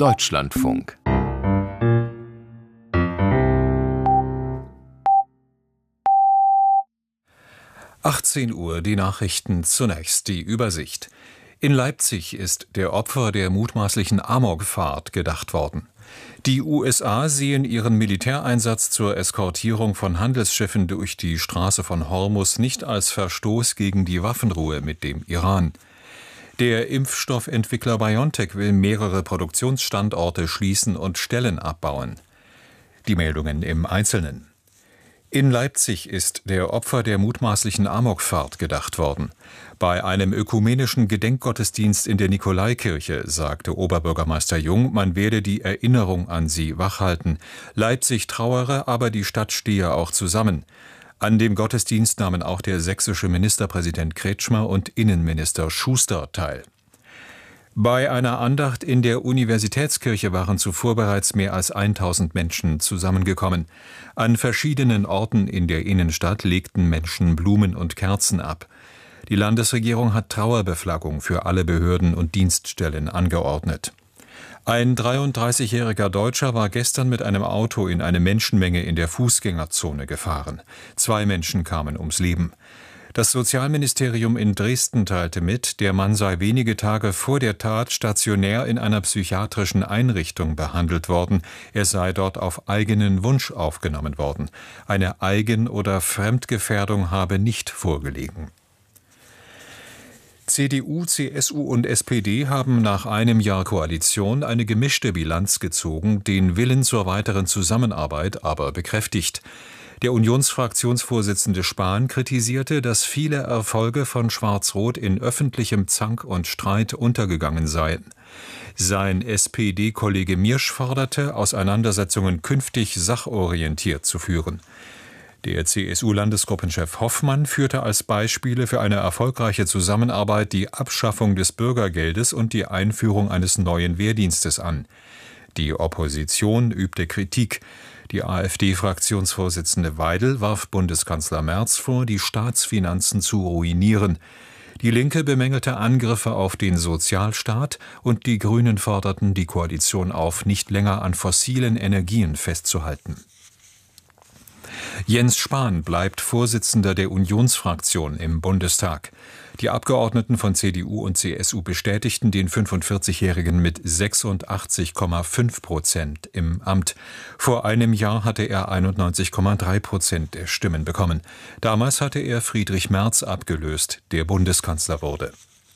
Deutschlandfunk. (18 Uhr), die Nachrichten zunächst, die Übersicht. In Leipzig ist der Opfer der mutmaßlichen Amokfahrt gedacht worden. Die USA sehen ihren Militäreinsatz zur Eskortierung von Handelsschiffen durch die Straße von Hormuz nicht als Verstoß gegen die Waffenruhe mit dem Iran. Der Impfstoffentwickler BioNTech will mehrere Produktionsstandorte schließen und Stellen abbauen. Die Meldungen im Einzelnen. In Leipzig ist der Opfer der mutmaßlichen Amokfahrt gedacht worden. Bei einem ökumenischen Gedenkgottesdienst in der Nikolaikirche sagte Oberbürgermeister Jung, man werde die Erinnerung an sie wachhalten. Leipzig trauere, aber die Stadt stehe auch zusammen. An dem Gottesdienst nahmen auch der sächsische Ministerpräsident Kretschmer und Innenminister Schuster teil. Bei einer Andacht in der Universitätskirche waren zuvor bereits mehr als 1000 Menschen zusammengekommen. An verschiedenen Orten in der Innenstadt legten Menschen Blumen und Kerzen ab. Die Landesregierung hat Trauerbeflaggung für alle Behörden und Dienststellen angeordnet. Ein 33-jähriger Deutscher war gestern mit einem Auto in eine Menschenmenge in der Fußgängerzone gefahren. 2 Menschen kamen ums Leben. Das Sozialministerium in Dresden teilte mit, der Mann sei wenige Tage vor der Tat stationär in einer psychiatrischen Einrichtung behandelt worden. Er sei dort auf eigenen Wunsch aufgenommen worden. Eine Eigen- oder Fremdgefährdung habe nicht vorgelegen. CDU, CSU und SPD haben nach einem Jahr Koalition eine gemischte Bilanz gezogen, den Willen zur weiteren Zusammenarbeit aber bekräftigt. Der Unionsfraktionsvorsitzende Spahn kritisierte, dass viele Erfolge von Schwarz-Rot in öffentlichem Zank und Streit untergegangen seien. Sein SPD-Kollege Miersch forderte, Auseinandersetzungen künftig sachorientiert zu führen. Der CSU-Landesgruppenchef Hoffmann führte als Beispiele für eine erfolgreiche Zusammenarbeit die Abschaffung des Bürgergeldes und die Einführung eines neuen Wehrdienstes an. Die Opposition übte Kritik. Die AfD-Fraktionsvorsitzende Weidel warf Bundeskanzler Merz vor, die Staatsfinanzen zu ruinieren. Die Linke bemängelte Angriffe auf den Sozialstaat und die Grünen forderten die Koalition auf, nicht länger an fossilen Energien festzuhalten. Jens Spahn bleibt Vorsitzender der Unionsfraktion im Bundestag. Die Abgeordneten von CDU und CSU bestätigten den 45-Jährigen mit 86,5% im Amt. Vor einem Jahr hatte er 91,3% der Stimmen bekommen. Damals hatte er Friedrich Merz abgelöst, der Bundeskanzler wurde.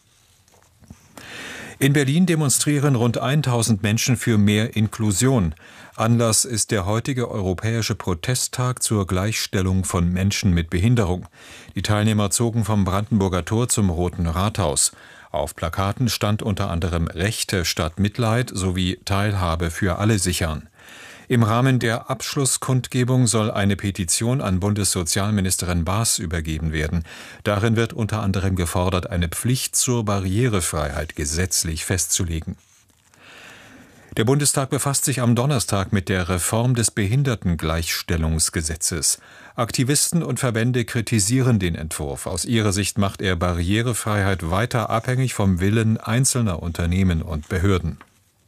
In Berlin demonstrieren rund 1000 Menschen für mehr Inklusion. Anlass ist der heutige Europäische Protesttag zur Gleichstellung von Menschen mit Behinderung. Die Teilnehmer zogen vom Brandenburger Tor zum Roten Rathaus. Auf Plakaten stand unter anderem Rechte statt Mitleid sowie Teilhabe für alle sichern. Im Rahmen der Abschlusskundgebung soll eine Petition an Bundessozialministerin Baas übergeben werden. Darin wird unter anderem gefordert, eine Pflicht zur Barrierefreiheit gesetzlich festzulegen. Der Bundestag befasst sich am Donnerstag mit der Reform des Behindertengleichstellungsgesetzes. Aktivisten und Verbände kritisieren den Entwurf. Aus ihrer Sicht macht er Barrierefreiheit weiter abhängig vom Willen einzelner Unternehmen und Behörden.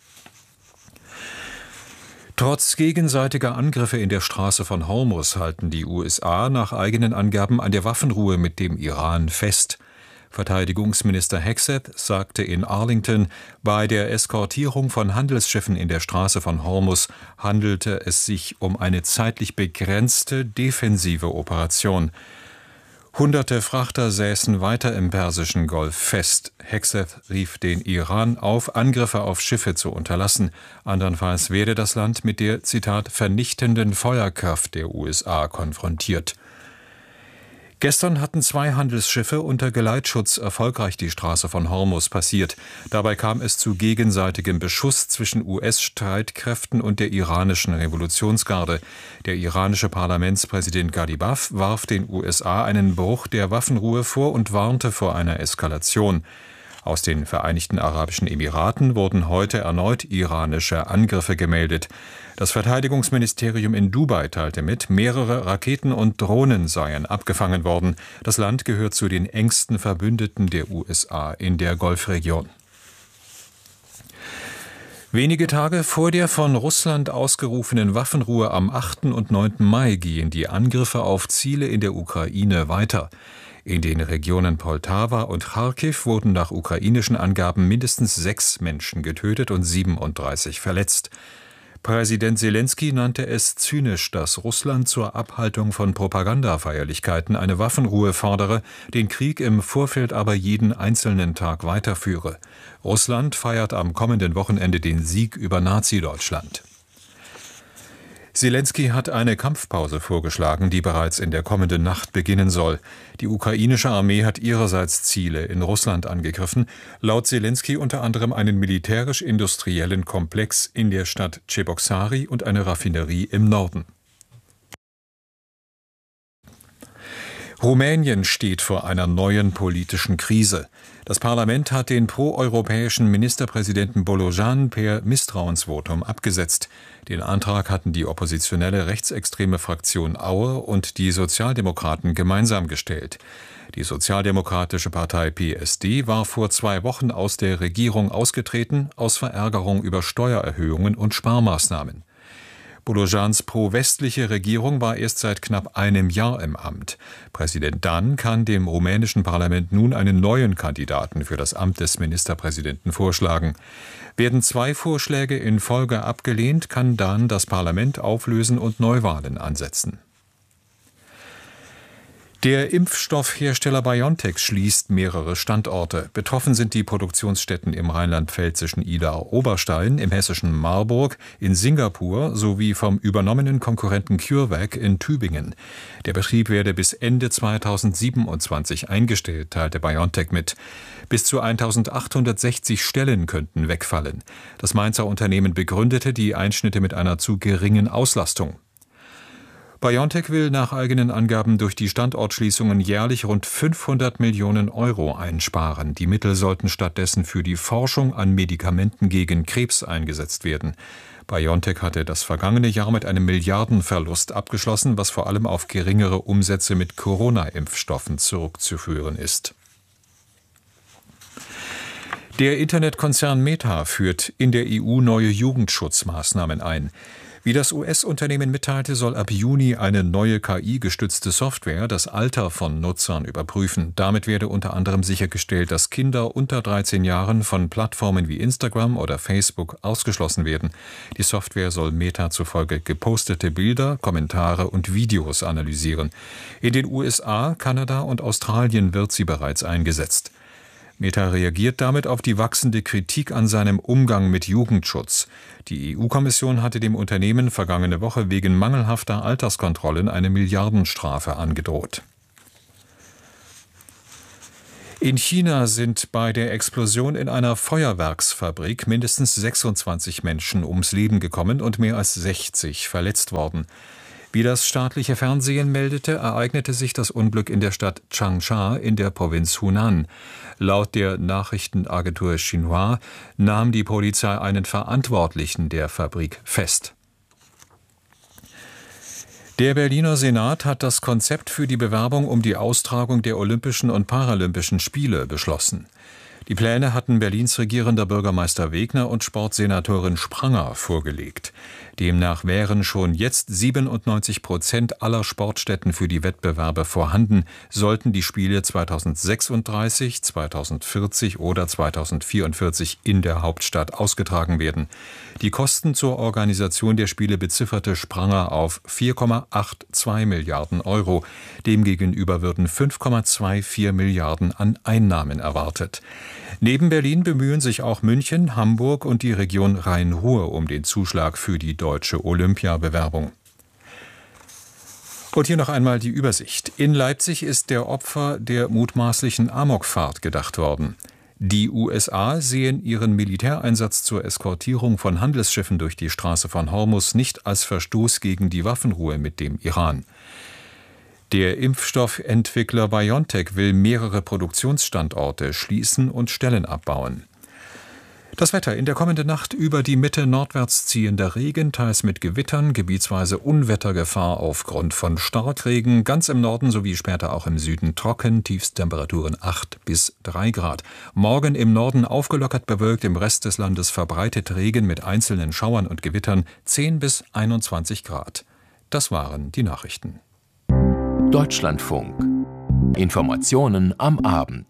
Trotz gegenseitiger Angriffe in der Straße von Hormuz halten die USA nach eigenen Angaben an der Waffenruhe mit dem Iran fest. Verteidigungsminister Hegseth sagte in Arlington, bei der Eskortierung von Handelsschiffen in der Straße von Hormuz handelte es sich um eine zeitlich begrenzte defensive Operation. Hunderte Frachter säßen weiter im Persischen Golf fest. Hegseth rief den Iran auf, Angriffe auf Schiffe zu unterlassen. Andernfalls werde das Land mit der, Zitat, vernichtenden Feuerkraft der USA konfrontiert. Gestern hatten 2 Handelsschiffe unter Geleitschutz erfolgreich die Straße von Hormuz passiert. Dabei kam es zu gegenseitigem Beschuss zwischen US-Streitkräften und der iranischen Revolutionsgarde. Der iranische Parlamentspräsident Ghalibaf warf den USA einen Bruch der Waffenruhe vor und warnte vor einer Eskalation. Aus den Vereinigten Arabischen Emiraten wurden heute erneut iranische Angriffe gemeldet. Das Verteidigungsministerium in Dubai teilte mit, mehrere Raketen und Drohnen seien abgefangen worden. Das Land gehört zu den engsten Verbündeten der USA in der Golfregion. Wenige Tage vor der von Russland ausgerufenen Waffenruhe am 8. und 9. Mai gehen die Angriffe auf Ziele in der Ukraine weiter. In den Regionen Poltawa und Charkiw wurden nach ukrainischen Angaben mindestens 6 Menschen getötet und 37 verletzt. Präsident Selenskyj nannte es zynisch, dass Russland zur Abhaltung von Propagandafeierlichkeiten eine Waffenruhe fordere, den Krieg im Vorfeld aber jeden einzelnen Tag weiterführe. Russland feiert am kommenden Wochenende den Sieg über Nazi-Deutschland. Selenskyj hat eine Kampfpause vorgeschlagen, die bereits in der kommenden Nacht beginnen soll. Die ukrainische Armee hat ihrerseits Ziele in Russland angegriffen, laut Selenskyj unter anderem einen militärisch-industriellen Komplex in der Stadt Cheboksary und eine Raffinerie im Norden. Rumänien steht vor einer neuen politischen Krise. Das Parlament hat den proeuropäischen Ministerpräsidenten Bolojan per Misstrauensvotum abgesetzt. Den Antrag hatten die oppositionelle rechtsextreme Fraktion Aue und die Sozialdemokraten gemeinsam gestellt. Die sozialdemokratische Partei PSD war vor 2 Wochen aus der Regierung ausgetreten, aus Verärgerung über Steuererhöhungen und Sparmaßnahmen. Bolojans pro-westliche Regierung war erst seit knapp einem Jahr im Amt. Präsident Dan kann dem rumänischen Parlament nun einen neuen Kandidaten für das Amt des Ministerpräsidenten vorschlagen. Werden 2 Vorschläge in Folge abgelehnt, kann Dan das Parlament auflösen und Neuwahlen ansetzen. Der Impfstoffhersteller BioNTech schließt mehrere Standorte. Betroffen sind die Produktionsstätten im rheinland-pfälzischen Idar-Oberstein, im hessischen Marburg, in Singapur sowie vom übernommenen Konkurrenten CureVac in Tübingen. Der Betrieb werde bis Ende 2027 eingestellt, teilte BioNTech mit. Bis zu 1860 Stellen könnten wegfallen. Das Mainzer Unternehmen begründete die Einschnitte mit einer zu geringen Auslastung. BioNTech will nach eigenen Angaben durch die Standortschließungen jährlich rund 500 Millionen Euro einsparen. Die Mittel sollten stattdessen für die Forschung an Medikamenten gegen Krebs eingesetzt werden. BioNTech hatte das vergangene Jahr mit einem Milliardenverlust abgeschlossen, was vor allem auf geringere Umsätze mit Corona-Impfstoffen zurückzuführen ist. Der Internetkonzern Meta führt in der EU neue Jugendschutzmaßnahmen ein. Wie das US-Unternehmen mitteilte, soll ab Juni eine neue KI-gestützte Software das Alter von Nutzern überprüfen. Damit werde unter anderem sichergestellt, dass Kinder unter 13 Jahren von Plattformen wie Instagram oder Facebook ausgeschlossen werden. Die Software soll Meta zufolge gepostete Bilder, Kommentare und Videos analysieren. In den USA, Kanada und Australien wird sie bereits eingesetzt. Meta reagiert damit auf die wachsende Kritik an seinem Umgang mit Jugendschutz. Die EU-Kommission hatte dem Unternehmen vergangene Woche wegen mangelhafter Alterskontrollen eine Milliardenstrafe angedroht. In China sind bei der Explosion in einer Feuerwerksfabrik mindestens 26 Menschen ums Leben gekommen und mehr als 60 verletzt worden. Wie das staatliche Fernsehen meldete, ereignete sich das Unglück in der Stadt Changsha in der Provinz Hunan. Laut der Nachrichtenagentur Xinhua nahm die Polizei einen Verantwortlichen der Fabrik fest. Der Berliner Senat hat das Konzept für die Bewerbung um die Austragung der Olympischen und Paralympischen Spiele beschlossen. Die Pläne hatten Berlins regierender Bürgermeister Wegner und Sportsenatorin Spranger vorgelegt. Demnach wären schon jetzt 97% aller Sportstätten für die Wettbewerbe vorhanden, sollten die Spiele 2036, 2040 oder 2044 in der Hauptstadt ausgetragen werden. Die Kosten zur Organisation der Spiele bezifferte Spranger auf 4,82 Milliarden Euro. Demgegenüber würden 5,24 Milliarden an Einnahmen erwartet. Neben Berlin bemühen sich auch München, Hamburg und die Region Rhein-Ruhr um den Zuschlag für die deutsche Olympiabewerbung. Und hier noch einmal die Übersicht. In Leipzig ist der Opfer der mutmaßlichen Amokfahrt gedacht worden. Die USA sehen ihren Militäreinsatz zur Eskortierung von Handelsschiffen durch die Straße von Hormuz nicht als Verstoß gegen die Waffenruhe mit dem Iran. Der Impfstoffentwickler BioNTech will mehrere Produktionsstandorte schließen und Stellen abbauen. Das Wetter: in der kommenden Nacht über die Mitte nordwärts ziehender Regen, teils mit Gewittern, gebietsweise Unwettergefahr aufgrund von Starkregen, ganz im Norden sowie später auch im Süden trocken, Tiefsttemperaturen 8 bis 3 Grad. Morgen im Norden aufgelockert bewölkt, im Rest des Landes verbreitet Regen mit einzelnen Schauern und Gewittern, 10 bis 21 Grad. Das waren die Nachrichten. Deutschlandfunk. Informationen am Abend.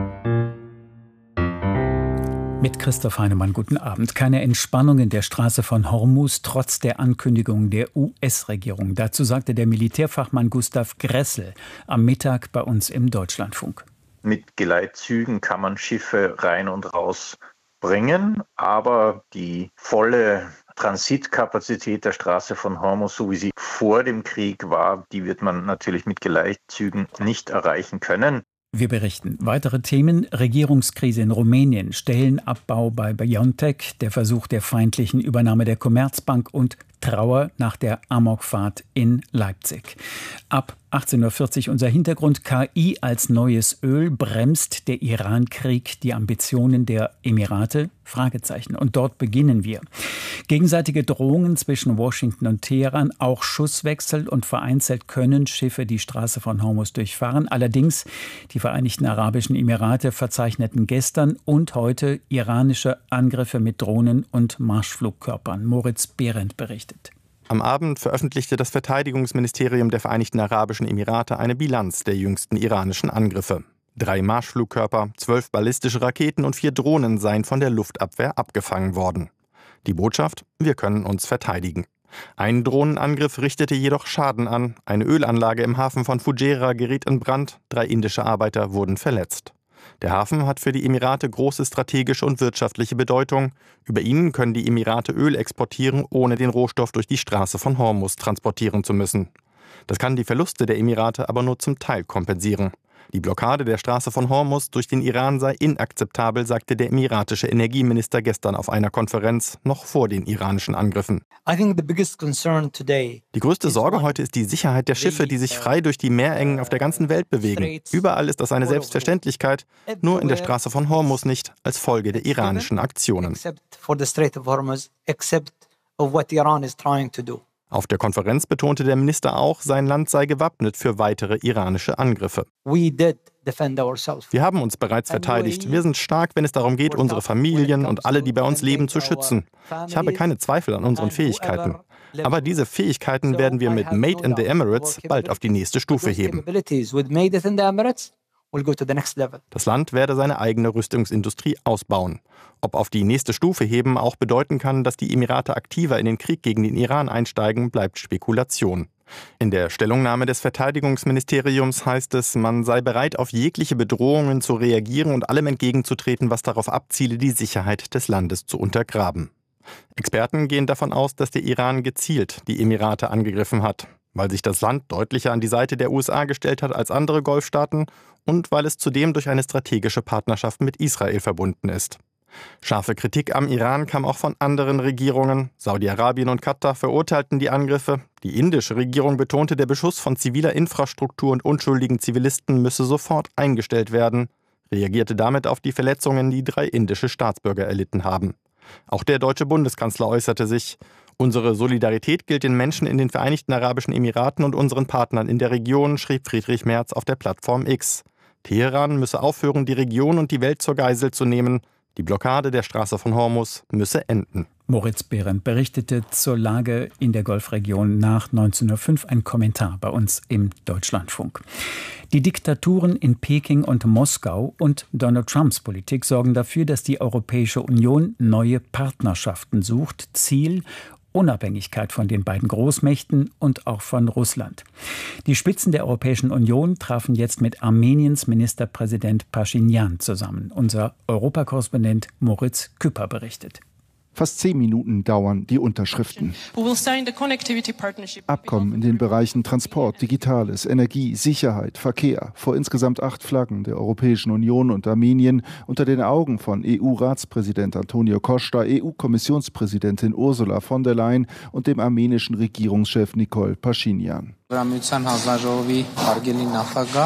Mit Christoph Heinemann, guten Abend. Keine Entspannung in der Straße von Hormuz, trotz der Ankündigung der US-Regierung. Dazu sagte der Militärfachmann Gustav Gressel am Mittag bei uns im Deutschlandfunk. Mit Geleitzügen kann man Schiffe rein und raus bringen, aber die volle Transitkapazität der Straße von Hormuz, so wie sie vor dem Krieg war, die wird man natürlich mit Geleitzügen nicht erreichen können. Wir berichten. Weitere Themen: Regierungskrise in Rumänien, Stellenabbau bei BioNTech, der Versuch der feindlichen Übernahme der Commerzbank und Trauer nach der Amokfahrt in Leipzig. Ab 18.40 Uhr unser Hintergrund: KI als neues Öl, bremst der Iran-Krieg die Ambitionen der Emirate? Fragezeichen. Und dort beginnen wir. Gegenseitige Drohungen zwischen Washington und Teheran, auch Schusswechsel und vereinzelt können Schiffe die Straße von Hormuz durchfahren. Allerdings, die Vereinigten Arabischen Emirate verzeichneten gestern und heute iranische Angriffe mit Drohnen und Marschflugkörpern. Moritz Behrendt berichtet. Am Abend veröffentlichte das Verteidigungsministerium der Vereinigten Arabischen Emirate eine Bilanz der jüngsten iranischen Angriffe. 3 Marschflugkörper, 12 ballistische Raketen und 4 Drohnen seien von der Luftabwehr abgefangen worden. Die Botschaft: Wir können uns verteidigen. Ein Drohnenangriff richtete jedoch Schaden an. Eine Ölanlage im Hafen von Fujairah geriet in Brand. 3 indische Arbeiter wurden verletzt. Der Hafen hat für die Emirate große strategische und wirtschaftliche Bedeutung. Über ihn können die Emirate Öl exportieren, ohne den Rohstoff durch die Straße von Hormuz transportieren zu müssen. Das kann die Verluste der Emirate aber nur zum Teil kompensieren. Die Blockade der Straße von Hormuz durch den Iran sei inakzeptabel, sagte der emiratische Energieminister gestern auf einer Konferenz, noch vor den iranischen Angriffen. Die größte Sorge heute ist die Sicherheit der Schiffe, die sich frei durch die Meerengen auf der ganzen Welt bewegen. Überall ist das eine Selbstverständlichkeit, nur in der Straße von Hormuz nicht, als Folge der iranischen Aktionen. Auf der Konferenz betonte der Minister auch, sein Land sei gewappnet für weitere iranische Angriffe. Wir haben uns bereits verteidigt. Wir sind stark, wenn es darum geht, unsere Familien und alle, die bei uns leben, zu schützen. Ich habe keine Zweifel an unseren Fähigkeiten. Aber diese Fähigkeiten werden wir mit Made in the Emirates bald auf die nächste Stufe heben. Das Land werde seine eigene Rüstungsindustrie ausbauen. Ob auf die nächste Stufe heben auch bedeuten kann, dass die Emirate aktiver in den Krieg gegen den Iran einsteigen, bleibt Spekulation. In der Stellungnahme des Verteidigungsministeriums heißt es, man sei bereit, auf jegliche Bedrohungen zu reagieren und allem entgegenzutreten, was darauf abziele, die Sicherheit des Landes zu untergraben. Experten gehen davon aus, dass der Iran gezielt die Emirate angegriffen hat, weil sich das Land deutlicher an die Seite der USA gestellt hat als andere Golfstaaten und weil es zudem durch eine strategische Partnerschaft mit Israel verbunden ist. Scharfe Kritik am Iran kam auch von anderen Regierungen. Saudi-Arabien und Katar verurteilten die Angriffe. Die indische Regierung betonte, der Beschuss von ziviler Infrastruktur und unschuldigen Zivilisten müsse sofort eingestellt werden, reagierte damit auf die Verletzungen, die 3 indische Staatsbürger erlitten haben. Auch der deutsche Bundeskanzler äußerte sich: Unsere Solidarität gilt den Menschen in den Vereinigten Arabischen Emiraten und unseren Partnern in der Region, schrieb Friedrich Merz auf der Plattform X. Teheran müsse aufhören, die Region und die Welt zur Geisel zu nehmen. Die Blockade der Straße von Hormuz müsse enden. Moritz Behrendt berichtete zur Lage in der Golfregion nach 1905. Ein Kommentar bei uns im Deutschlandfunk. Die Diktaturen in Peking und Moskau und Donald Trumps Politik sorgen dafür, dass die Europäische Union neue Partnerschaften sucht. Ziel: Unabhängigkeit von den beiden Großmächten und auch von Russland. Die Spitzen der Europäischen Union trafen jetzt mit Armeniens Ministerpräsident Paschinjan zusammen. Unser Europakorrespondent Moritz Küpper berichtet. Fast 10 Minuten dauern die Unterschriften. Abkommen in den Bereichen Transport, Digitales, Energie, Sicherheit, Verkehr vor insgesamt 8 Flaggen der Europäischen Union und Armenien unter den Augen von EU-Ratspräsident Antonio Costa, EU-Kommissionspräsidentin Ursula von der Leyen und dem armenischen Regierungschef Nikol Paschinjan.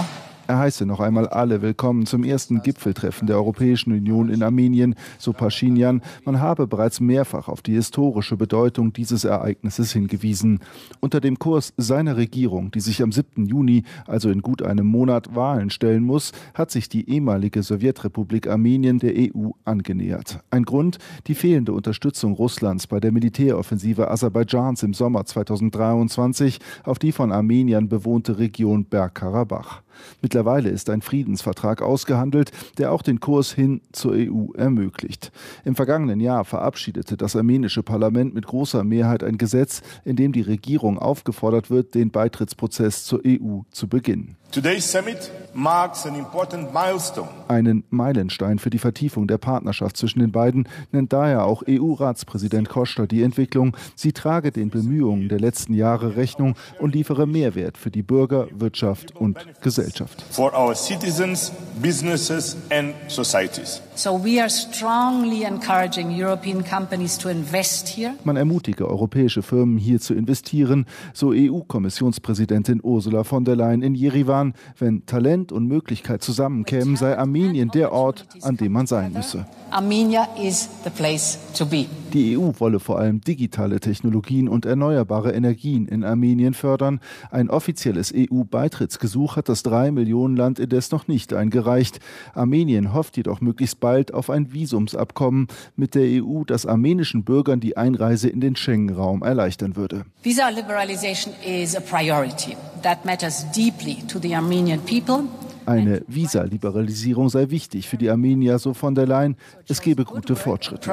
Er heiße noch einmal alle willkommen zum ersten Gipfeltreffen der Europäischen Union in Armenien, so Pashinyan. Man habe bereits mehrfach auf die historische Bedeutung dieses Ereignisses hingewiesen. Unter dem Kurs seiner Regierung, die sich am 7. Juni, also in gut einem Monat, Wahlen stellen muss, hat sich die ehemalige Sowjetrepublik Armenien der EU angenähert. Ein Grund, die fehlende Unterstützung Russlands bei der Militäroffensive Aserbaidschans im Sommer 2023 auf die von Armeniern bewohnte Region Bergkarabach. Mittlerweile ist ein Friedensvertrag ausgehandelt, der auch den Kurs hin zur EU ermöglicht. Im vergangenen Jahr verabschiedete das armenische Parlament mit großer Mehrheit ein Gesetz, in dem die Regierung aufgefordert wird, den Beitrittsprozess zur EU zu beginnen. Today's summit marks an important milestone. Einen Meilenstein für die Vertiefung der Partnerschaft zwischen den beiden nennt daher auch EU-Ratspräsident Costa die Entwicklung. Sie trage den Bemühungen der letzten Jahre Rechnung und liefere Mehrwert für die Bürger, Wirtschaft und Gesellschaft. For our citizens, businesses and societies. So we are strongly encouraging European companies to invest here. Man ermutige europäische Firmen hier zu investieren, so EU-Kommissionspräsidentin Ursula von der Leyen in Jerewan. Wenn Talent und Möglichkeit zusammenkämen, sei Armenien der Ort, an dem man sein müsse. Armenia is the place to be. Die EU wolle vor allem digitale Technologien und erneuerbare Energien in Armenien fördern. Ein offizielles EU-Beitrittsgesuch hat das 3-Millionen-Land indes noch nicht eingereicht. Armenien hofft jedoch möglichst bald auf ein Visumsabkommen mit der EU, das armenischen Bürgern die Einreise in den Schengen-Raum erleichtern würde. Visa liberalization is a priority that matters deeply to the Armenian people. Eine Visa-Liberalisierung sei wichtig für die Armenier, so von der Leyen. Es gebe gute Fortschritte.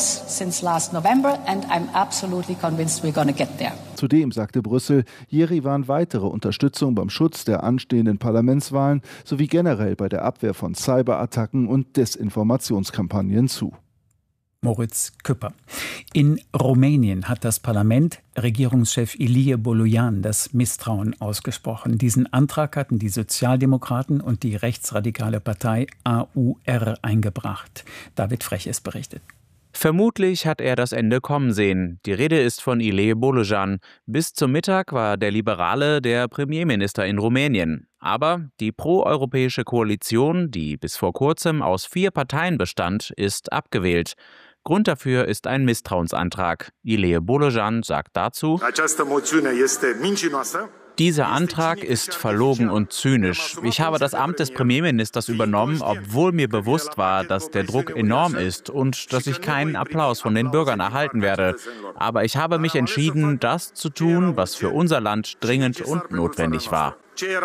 Zudem sagte Brüssel Jerewan weitere Unterstützung beim Schutz der anstehenden Parlamentswahlen sowie generell bei der Abwehr von Cyberattacken und Desinformationskampagnen zu. Moritz Küpper. In Rumänien hat das Parlament Regierungschef Ilie Bolojan das Misstrauen ausgesprochen. Diesen Antrag hatten die Sozialdemokraten und die rechtsradikale Partei AUR eingebracht. David Freches berichtet. Vermutlich hat er das Ende kommen sehen. Die Rede ist von Ilie Bolojan. Bis zum Mittag war der Liberale der Premierminister in Rumänien. Aber die proeuropäische Koalition, die bis vor kurzem aus 4 Parteien bestand, ist abgewählt. Grund dafür ist ein Misstrauensantrag. Ilie Bolojan sagt dazu: Dieser Antrag ist verlogen und zynisch. Ich habe das Amt des Premierministers übernommen, obwohl mir bewusst war, dass der Druck enorm ist und dass ich keinen Applaus von den Bürgern erhalten werde. Aber ich habe mich entschieden, das zu tun, was für unser Land dringend und notwendig war.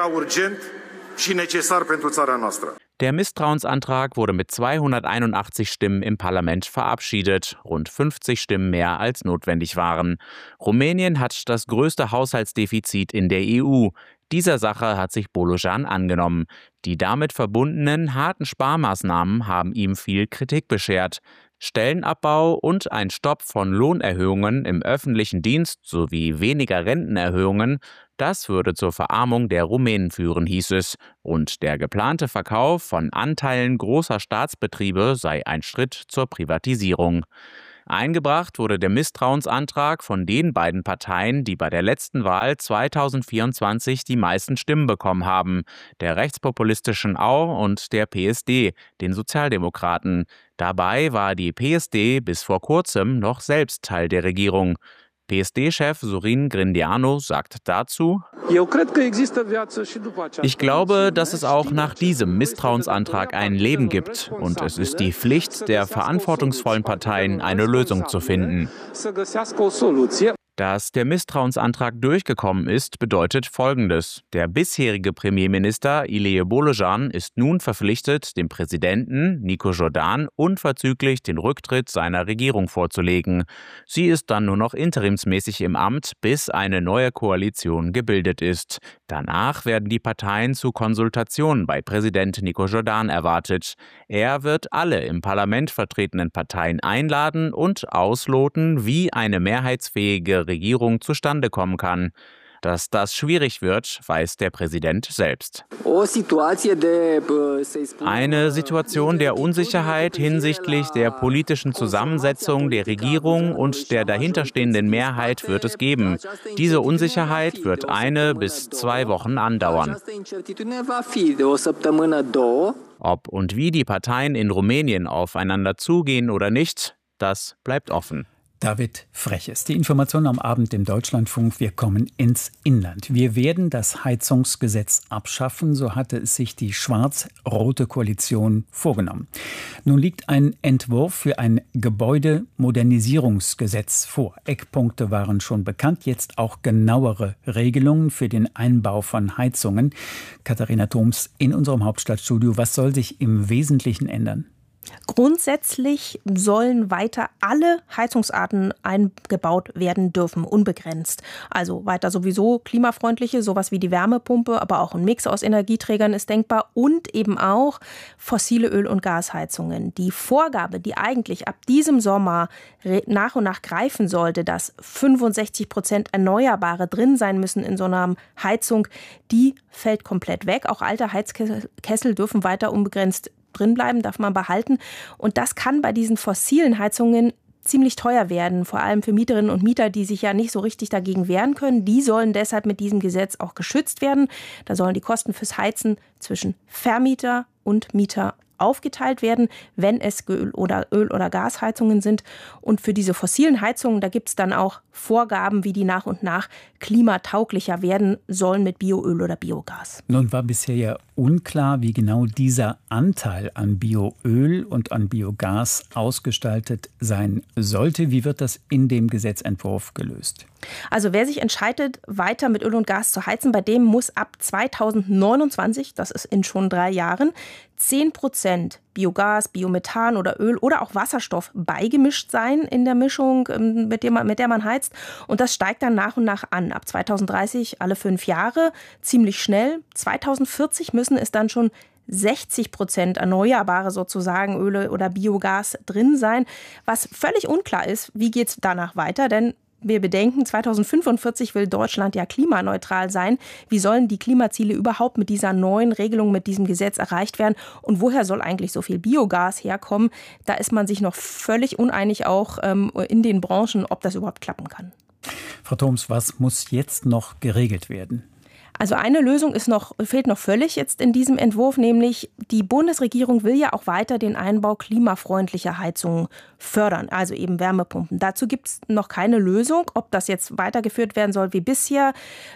Der Misstrauensantrag wurde mit 281 Stimmen im Parlament verabschiedet, rund 50 Stimmen mehr als notwendig waren. Rumänien hat das größte Haushaltsdefizit in der EU. Dieser Sache hat sich Bolojan angenommen. Die damit verbundenen harten Sparmaßnahmen haben ihm viel Kritik beschert. Stellenabbau und ein Stopp von Lohnerhöhungen im öffentlichen Dienst sowie weniger Rentenerhöhungen, das würde zur Verarmung der Rumänen führen, hieß es. Und der geplante Verkauf von Anteilen großer Staatsbetriebe sei ein Schritt zur Privatisierung. Eingebracht wurde der Misstrauensantrag von den beiden Parteien, die bei der letzten Wahl 2024 die meisten Stimmen bekommen haben, der rechtspopulistischen AU und der PSD, den Sozialdemokraten. Dabei war die PSD bis vor kurzem noch selbst Teil der Regierung. PSD-Chef Sorin Grindeanu sagt dazu: Ich glaube, dass es auch nach diesem Misstrauensantrag ein Leben gibt. Und es ist die Pflicht der verantwortungsvollen Parteien, eine Lösung zu finden. Dass der Misstrauensantrag durchgekommen ist, bedeutet Folgendes. Der bisherige Premierminister Ilie Bolojan ist nun verpflichtet, dem Präsidenten Nico Jordan unverzüglich den Rücktritt seiner Regierung vorzulegen. Sie ist dann nur noch interimsmäßig im Amt, bis eine neue Koalition gebildet ist. Danach werden die Parteien zu Konsultationen bei Präsident Nico Jordan erwartet. Er wird alle im Parlament vertretenen Parteien einladen und ausloten, wie eine mehrheitsfähige Regierung zustande kommen kann. Dass das schwierig wird, weiß der Präsident selbst. Eine Situation der Unsicherheit hinsichtlich der politischen Zusammensetzung der Regierung und der dahinterstehenden Mehrheit wird es geben. Diese Unsicherheit wird 1 bis 2 Wochen andauern. Ob und wie die Parteien in Rumänien aufeinander zugehen oder nicht, das bleibt offen. David Freches. Die Information am Abend im Deutschlandfunk. Wir kommen ins Inland. Wir werden das Heizungsgesetz abschaffen, so hatte es sich die schwarz-rote Koalition vorgenommen. Nun liegt ein Entwurf für ein Gebäudemodernisierungsgesetz vor. Eckpunkte waren schon bekannt, jetzt auch genauere Regelungen für den Einbau von Heizungen. Katharina Thoms in unserem Hauptstadtstudio. Was soll sich im Wesentlichen ändern? Grundsätzlich sollen weiter alle Heizungsarten eingebaut werden dürfen, unbegrenzt. Also weiter sowieso klimafreundliche, sowas wie die Wärmepumpe, aber auch ein Mix aus Energieträgern ist denkbar und eben auch fossile Öl- und Gasheizungen. Die Vorgabe, die eigentlich ab diesem Sommer nach und nach greifen sollte, dass 65% Erneuerbare drin sein müssen in so einer Heizung, die fällt komplett weg. Auch alte Heizkessel dürfen weiter unbegrenzt drin bleiben, darf man behalten. Und das kann bei diesen fossilen Heizungen ziemlich teuer werden, vor allem für Mieterinnen und Mieter, die sich ja nicht so richtig dagegen wehren können. Die sollen deshalb mit diesem Gesetz auch geschützt werden. Da sollen die Kosten fürs Heizen zwischen Vermieter und Mieter aufgeteilt werden, wenn es Öl- oder Gasheizungen sind. Und für diese fossilen Heizungen, da gibt es dann auch Vorgaben, wie die nach und nach klimatauglicher werden sollen mit Bioöl oder Biogas. Nun war bisher ja unklar, wie genau dieser Anteil an Bioöl und an Biogas ausgestaltet sein sollte. Wie wird das in dem Gesetzentwurf gelöst? Also wer sich entscheidet, weiter mit Öl und Gas zu heizen, bei dem muss ab 2029, das ist in schon 3 Jahren, 10% Biogas, Biomethan oder Öl oder auch Wasserstoff beigemischt sein in der Mischung, mit der man heizt. Und das steigt dann nach und nach an. Ab 2030 alle 5 Jahre, ziemlich schnell. 2040 müssen es dann schon 60% Erneuerbare sozusagen Öl oder Biogas drin sein. Was völlig unklar ist, wie geht es danach weiter? Denn wir bedenken, 2045 will Deutschland ja klimaneutral sein. Wie sollen die Klimaziele überhaupt mit dieser neuen Regelung, mit diesem Gesetz erreicht werden? Und woher soll eigentlich so viel Biogas herkommen? Da ist man sich noch völlig uneinig, auch in den Branchen, ob das überhaupt klappen kann. Frau Thoms, was muss jetzt noch geregelt werden? Also eine Lösung fehlt noch völlig jetzt in diesem Entwurf, nämlich die Bundesregierung will ja auch weiter den Einbau klimafreundlicher Heizungen fördern, also eben Wärmepumpen. Dazu gibt es noch keine Lösung. Ob das jetzt weitergeführt werden soll wie bisher,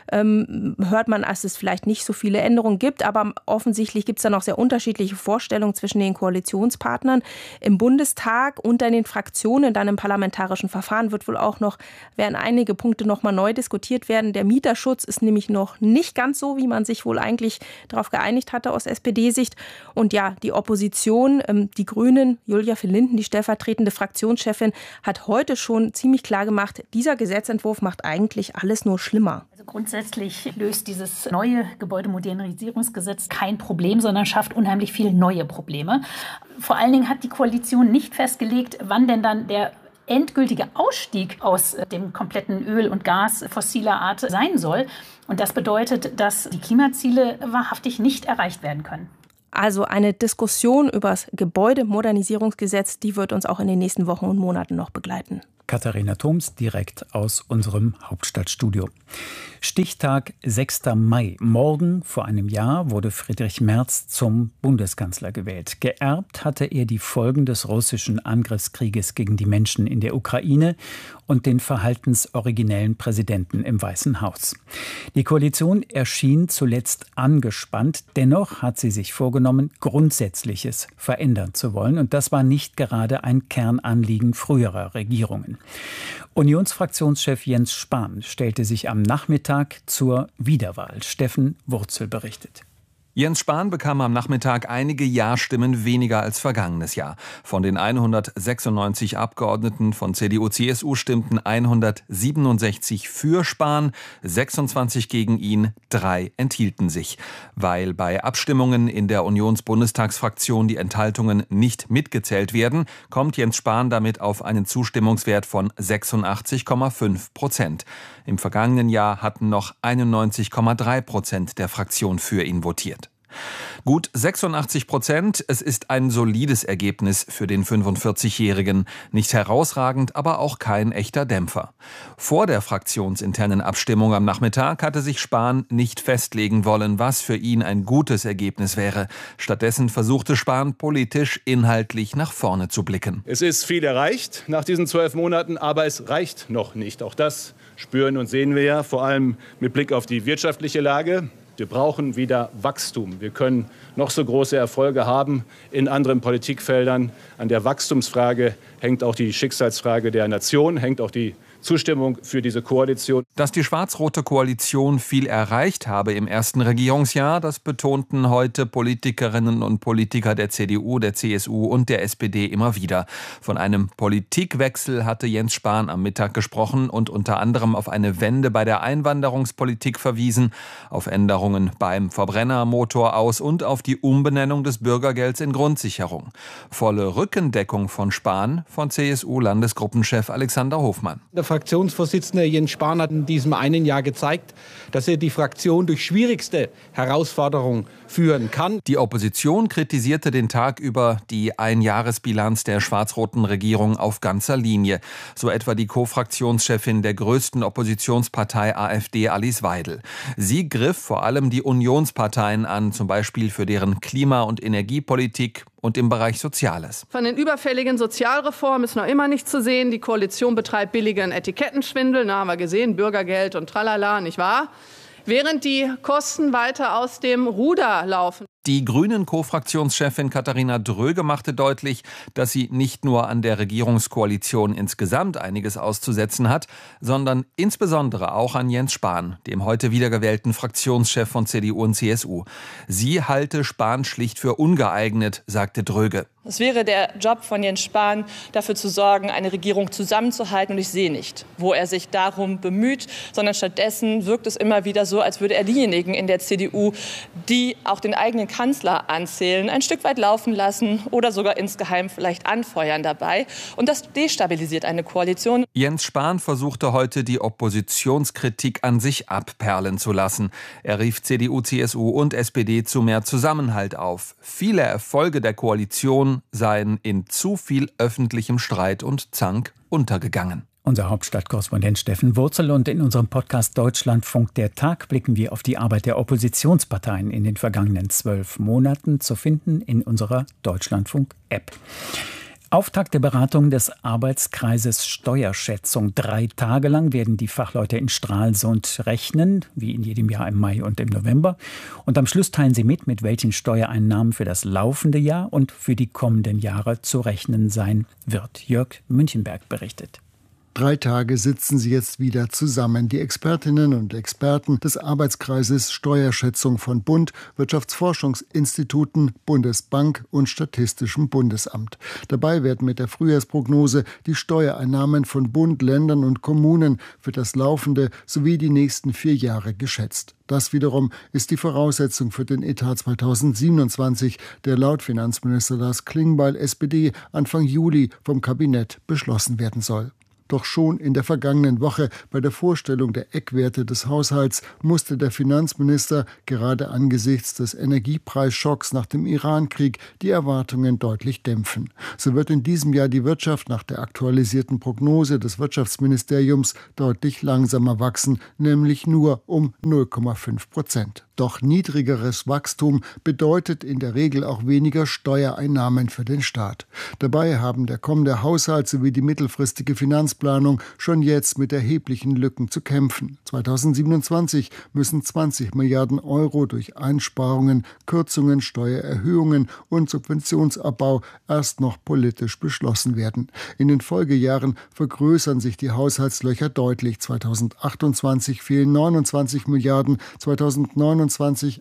hört man, dass es vielleicht nicht so viele Änderungen gibt, aber offensichtlich gibt es da noch sehr unterschiedliche Vorstellungen zwischen den Koalitionspartnern. Im Bundestag unter den Fraktionen, dann im parlamentarischen Verfahren werden einige Punkte noch mal neu diskutiert werden. Der Mieterschutz ist nämlich noch nicht ganz so, wie man sich wohl eigentlich darauf geeinigt hatte aus SPD-Sicht. Und ja, die Opposition, die Grünen, Julia Filinden, die stellvertretende Fraktionschefin, hat heute schon ziemlich klar gemacht, dieser Gesetzentwurf macht eigentlich alles nur schlimmer. Also grundsätzlich löst dieses neue Gebäudemodernisierungsgesetz kein Problem, sondern schafft unheimlich viele neue Probleme. Vor allen Dingen hat die Koalition nicht festgelegt, wann denn dann der endgültige Ausstieg aus dem kompletten Öl und Gas fossiler Art sein soll. Und das bedeutet, dass die Klimaziele wahrhaftig nicht erreicht werden können. Also eine Diskussion über das Gebäudemodernisierungsgesetz, die wird uns auch in den nächsten Wochen und Monaten noch begleiten. Katharina Thoms direkt aus unserem Hauptstadtstudio. Stichtag 6. Mai. Morgen vor einem Jahr wurde Friedrich Merz zum Bundeskanzler gewählt. Geerbt hatte er die Folgen des russischen Angriffskrieges gegen die Menschen in der Ukraine und den verhaltensoriginellen Präsidenten im Weißen Haus. Die Koalition erschien zuletzt angespannt. Dennoch hat sie sich vorgenommen, Grundsätzliches verändern zu wollen. Und das war nicht gerade ein Kernanliegen früherer Regierungen. Unionsfraktionschef Jens Spahn stellte sich am Nachmittag zur Wiederwahl. Steffen Wurzel berichtet. Jens Spahn bekam am Nachmittag einige Ja-Stimmen weniger als vergangenes Jahr. Von den 196 Abgeordneten von CDU/CSU stimmten 167 für Spahn, 26 gegen ihn, 3 enthielten sich. Weil bei Abstimmungen in der Unionsbundestagsfraktion die Enthaltungen nicht mitgezählt werden, kommt Jens Spahn damit auf einen Zustimmungswert von 86,5%. Im vergangenen Jahr hatten noch 91,3% der Fraktion für ihn votiert. Gut 86%, es ist ein solides Ergebnis für den 45-Jährigen. Nicht herausragend, aber auch kein echter Dämpfer. Vor der fraktionsinternen Abstimmung am Nachmittag hatte sich Spahn nicht festlegen wollen, was für ihn ein gutes Ergebnis wäre. Stattdessen versuchte Spahn politisch inhaltlich nach vorne zu blicken. Es ist viel erreicht nach diesen 12 Monaten, aber es reicht noch nicht. Auch das spüren und sehen wir ja, vor allem mit Blick auf die wirtschaftliche Lage. Wir brauchen wieder Wachstum. Wir können noch so große Erfolge haben in anderen Politikfeldern. An der Wachstumsfrage hängt auch die Schicksalsfrage der Nation, hängt auch die Zustimmung für diese Koalition. Dass die schwarz-rote Koalition viel erreicht habe im ersten Regierungsjahr, das betonten heute Politikerinnen und Politiker der CDU, der CSU und der SPD immer wieder. Von einem Politikwechsel hatte Jens Spahn am Mittag gesprochen und unter anderem auf eine Wende bei der Einwanderungspolitik verwiesen, auf Änderungen beim Verbrennermotor aus und auf die Umbenennung des Bürgergelds in Grundsicherung. Volle Rückendeckung von Spahn von CSU-Landesgruppenchef Alexander Hofmann. Der Fraktionsvorsitzende Jens Spahn hat in diesem einen Jahr gezeigt, dass er die Fraktion durch schwierigste Herausforderungen führen kann. Die Opposition kritisierte den Tag über die Einjahresbilanz der schwarz-roten Regierung auf ganzer Linie. So etwa die Co-Fraktionschefin der größten Oppositionspartei AfD, Alice Weidel. Sie griff vor allem die Unionsparteien an, zum Beispiel für deren Klima- und Energiepolitik und im Bereich Soziales. Von den überfälligen Sozialreformen ist noch immer nichts zu sehen. Die Koalition betreibt billigen Etikettenschwindel, haben wir gesehen, Bürgergeld und tralala, nicht wahr? Während die Kosten weiter aus dem Ruder laufen. Die Grünen-Co-Fraktionschefin Katharina Dröge machte deutlich, dass sie nicht nur an der Regierungskoalition insgesamt einiges auszusetzen hat, sondern insbesondere auch an Jens Spahn, dem heute wiedergewählten Fraktionschef von CDU und CSU. Sie halte Spahn schlicht für ungeeignet, sagte Dröge. Es wäre der Job von Jens Spahn, dafür zu sorgen, eine Regierung zusammenzuhalten. Und ich sehe nicht, wo er sich darum bemüht, sondern stattdessen wirkt es immer wieder so, als würde er diejenigen in der CDU, die auch den eigenen Kanzler anzählen, ein Stück weit laufen lassen oder sogar insgeheim vielleicht anfeuern dabei. Und das destabilisiert eine Koalition. Jens Spahn versuchte heute, die Oppositionskritik an sich abperlen zu lassen. Er rief CDU, CSU und SPD zu mehr Zusammenhalt auf. Viele Erfolge der Koalition seien in zu viel öffentlichem Streit und Zank untergegangen. Unser Hauptstadtkorrespondent Steffen Wurzel, und in unserem Podcast Deutschlandfunk der Tag blicken wir auf die Arbeit der Oppositionsparteien in den vergangenen 12 Monaten, zu finden in unserer Deutschlandfunk-App. Auftakt der Beratung des Arbeitskreises Steuerschätzung. 3 Tage lang werden die Fachleute in Stralsund rechnen, wie in jedem Jahr im Mai und im November. Und am Schluss teilen sie mit welchen Steuereinnahmen für das laufende Jahr und für die kommenden Jahre zu rechnen sein wird. Jörg Münchenberg berichtet. 3 Tage sitzen sie jetzt wieder zusammen, die Expertinnen und Experten des Arbeitskreises Steuerschätzung von Bund, Wirtschaftsforschungsinstituten, Bundesbank und Statistischem Bundesamt. Dabei werden mit der Frühjahrsprognose die Steuereinnahmen von Bund, Ländern und Kommunen für das laufende sowie die nächsten 4 Jahre geschätzt. Das wiederum ist die Voraussetzung für den Etat 2027, der laut Finanzminister Lars Klingbeil, SPD, Anfang Juli vom Kabinett beschlossen werden soll. Doch schon in der vergangenen Woche bei der Vorstellung der Eckwerte des Haushalts musste der Finanzminister gerade angesichts des Energiepreisschocks nach dem Irankrieg die Erwartungen deutlich dämpfen. So wird in diesem Jahr die Wirtschaft nach der aktualisierten Prognose des Wirtschaftsministeriums deutlich langsamer wachsen, nämlich nur um 0,5%. Doch niedrigeres Wachstum bedeutet in der Regel auch weniger Steuereinnahmen für den Staat. Dabei haben der kommende Haushalt sowie die mittelfristige Finanzplanung Jahresplanung schon jetzt mit erheblichen Lücken zu kämpfen. 2027 müssen 20 Milliarden Euro durch Einsparungen, Kürzungen, Steuererhöhungen und Subventionsabbau erst noch politisch beschlossen werden. In den Folgejahren vergrößern sich die Haushaltslöcher deutlich. 2028 fehlen 29 Milliarden, 2029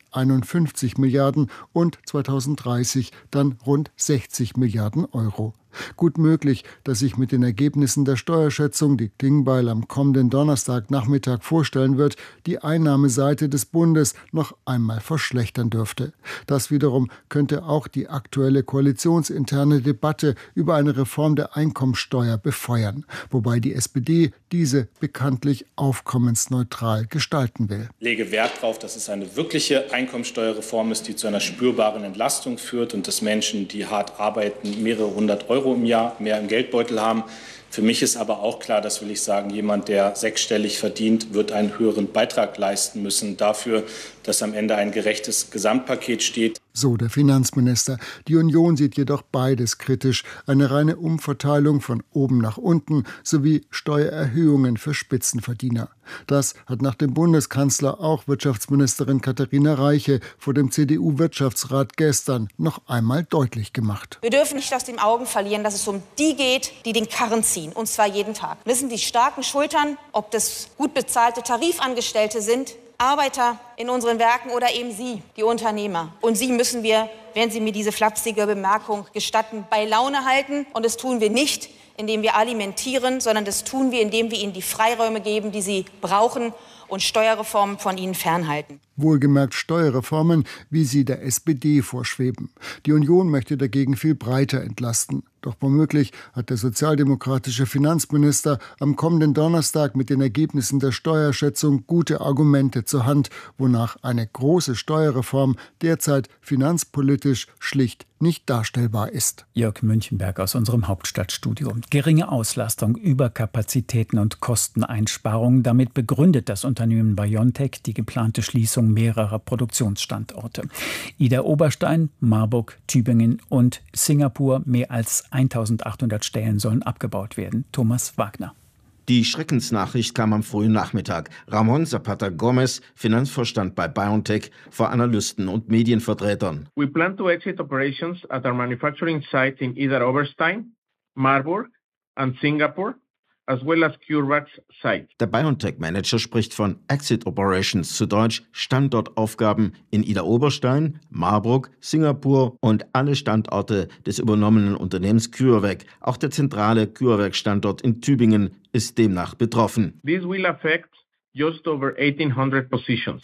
51 Milliarden und 2030 dann rund 60 Milliarden Euro. Gut möglich, dass sich mit den Ergebnissen der Steuerschätzung, die Klingbeil am kommenden Donnerstagnachmittag vorstellen wird, die Einnahmeseite des Bundes noch einmal verschlechtern dürfte. Das wiederum könnte auch die aktuelle koalitionsinterne Debatte über eine Reform der Einkommensteuer befeuern, wobei die SPD diese bekanntlich aufkommensneutral gestalten will. Ich lege Wert darauf, dass es eine wirkliche Einkommensteuerreform ist, die zu einer spürbaren Entlastung führt und dass Menschen, die hart arbeiten, mehrere hundert Euro im Jahr mehr im Geldbeutel haben. Für mich ist aber auch klar, das will ich sagen, jemand, der sechsstellig verdient, wird einen höheren Beitrag leisten müssen dafür, dass am Ende ein gerechtes Gesamtpaket steht. So der Finanzminister. Die Union sieht jedoch beides kritisch. Eine reine Umverteilung von oben nach unten sowie Steuererhöhungen für Spitzenverdiener. Das hat nach dem Bundeskanzler auch Wirtschaftsministerin Katharina Reiche vor dem CDU-Wirtschaftsrat gestern noch einmal deutlich gemacht. Wir dürfen nicht aus den Augen verlieren, dass es um die geht, die den Karren ziehen, und zwar jeden Tag. Das sind die starken Schultern, ob das gut bezahlte Tarifangestellte sind, Arbeiter in unseren Werken oder eben Sie, die Unternehmer. Und Sie müssen wir, wenn Sie mir diese flapsige Bemerkung gestatten, bei Laune halten. Und das tun wir nicht, indem wir alimentieren, sondern das tun wir, indem wir Ihnen die Freiräume geben, die Sie brauchen und Steuerreformen von Ihnen fernhalten. Wohlgemerkt Steuerreformen, wie sie der SPD vorschweben. Die Union möchte dagegen viel breiter entlasten. Doch womöglich hat der sozialdemokratische Finanzminister am kommenden Donnerstag mit den Ergebnissen der Steuerschätzung gute Argumente zur Hand, wonach eine große Steuerreform derzeit finanzpolitisch schlicht nicht darstellbar ist. Jörg Münchenberg aus unserem Hauptstadtstudio. Geringe Auslastung, Überkapazitäten und Kosteneinsparungen. Damit begründet das Unternehmen BioNTech die geplante Schließung mehrerer Produktionsstandorte. Ida Oberstein, Marburg, Tübingen und Singapur. Mehr als 1800 Stellen sollen abgebaut werden. Thomas Wagner. Die Schreckensnachricht kam am frühen Nachmittag. Ramon Zapata Gomez, Finanzvorstand bei BioNTech, vor Analysten und Medienvertretern. We plan to exit operations at our manufacturing sites in Ida Oberstein, Marburg and Singapore, as well as CureVac's site. Der BioNTech-Manager spricht von Exit Operations, zu Deutsch Standortaufgaben in Ida Oberstein, Marburg, Singapur und alle Standorte des übernommenen Unternehmens CureVac. Auch der zentrale CureVac-Standort in Tübingen ist demnach betroffen. This will affect just over 1,800 positions.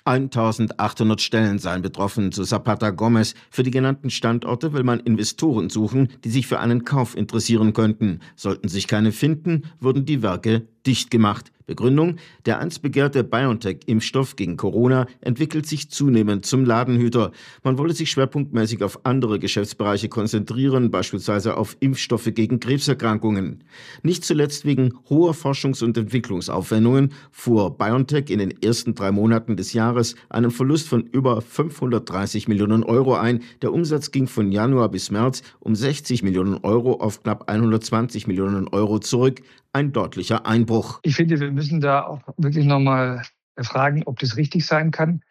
1800 Stellen seien betroffen, so Zapata Gomez. Für die genannten Standorte will man Investoren suchen, die sich für einen Kauf interessieren könnten. Sollten sich keine finden, würden die Werke dicht gemacht. Begründung: Der einst begehrte BioNTech-Impfstoff gegen Corona entwickelt sich zunehmend zum Ladenhüter. Man wolle sich schwerpunktmäßig auf andere Geschäftsbereiche konzentrieren, beispielsweise auf Impfstoffe gegen Krebserkrankungen. Nicht zuletzt wegen hoher Forschungs- und Entwicklungsaufwendungen fuhr BioNTech in den ersten 3 Monaten des Jahres einen Verlust von über 530 Millionen Euro ein. Der Umsatz ging von Januar bis März um 60 Millionen Euro auf knapp 120 Millionen Euro zurück. Ein deutlicher Einbruch. Ich finde, wir müssen da auch wirklich nochmal fragen, ob das richtig sein kann.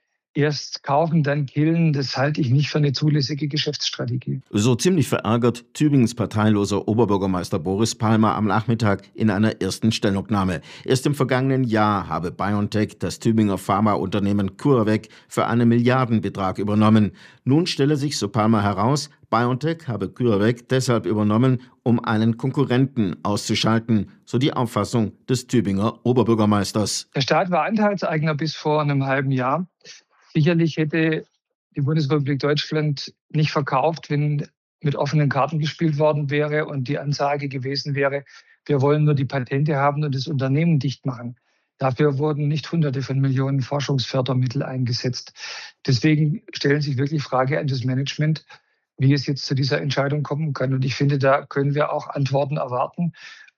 Erst kaufen, dann killen, das halte ich nicht für eine zulässige Geschäftsstrategie. So ziemlich verärgert Tübingens parteiloser Oberbürgermeister Boris Palmer am Nachmittag in einer ersten Stellungnahme. Erst im vergangenen Jahr habe BioNTech das Tübinger Pharmaunternehmen CureVac für einen Milliardenbetrag übernommen. Nun stelle sich, so Palmer, heraus, BioNTech habe CureVac deshalb übernommen, um einen Konkurrenten auszuschalten, so die Auffassung des Tübinger Oberbürgermeisters. Der Staat war Anteilseigner bis vor einem halben Jahr. Sicherlich hätte die Bundesrepublik Deutschland nicht verkauft, wenn mit offenen Karten gespielt worden wäre und die Ansage gewesen wäre, wir wollen nur die Patente haben und das Unternehmen dicht machen. Dafür wurden nicht Hunderte von Millionen Forschungsfördermittel eingesetzt. Deswegen stellen sich wirklich Frage an das Management, wie es jetzt zu dieser Entscheidung kommen kann. Und ich finde, da können wir auch Antworten erwarten.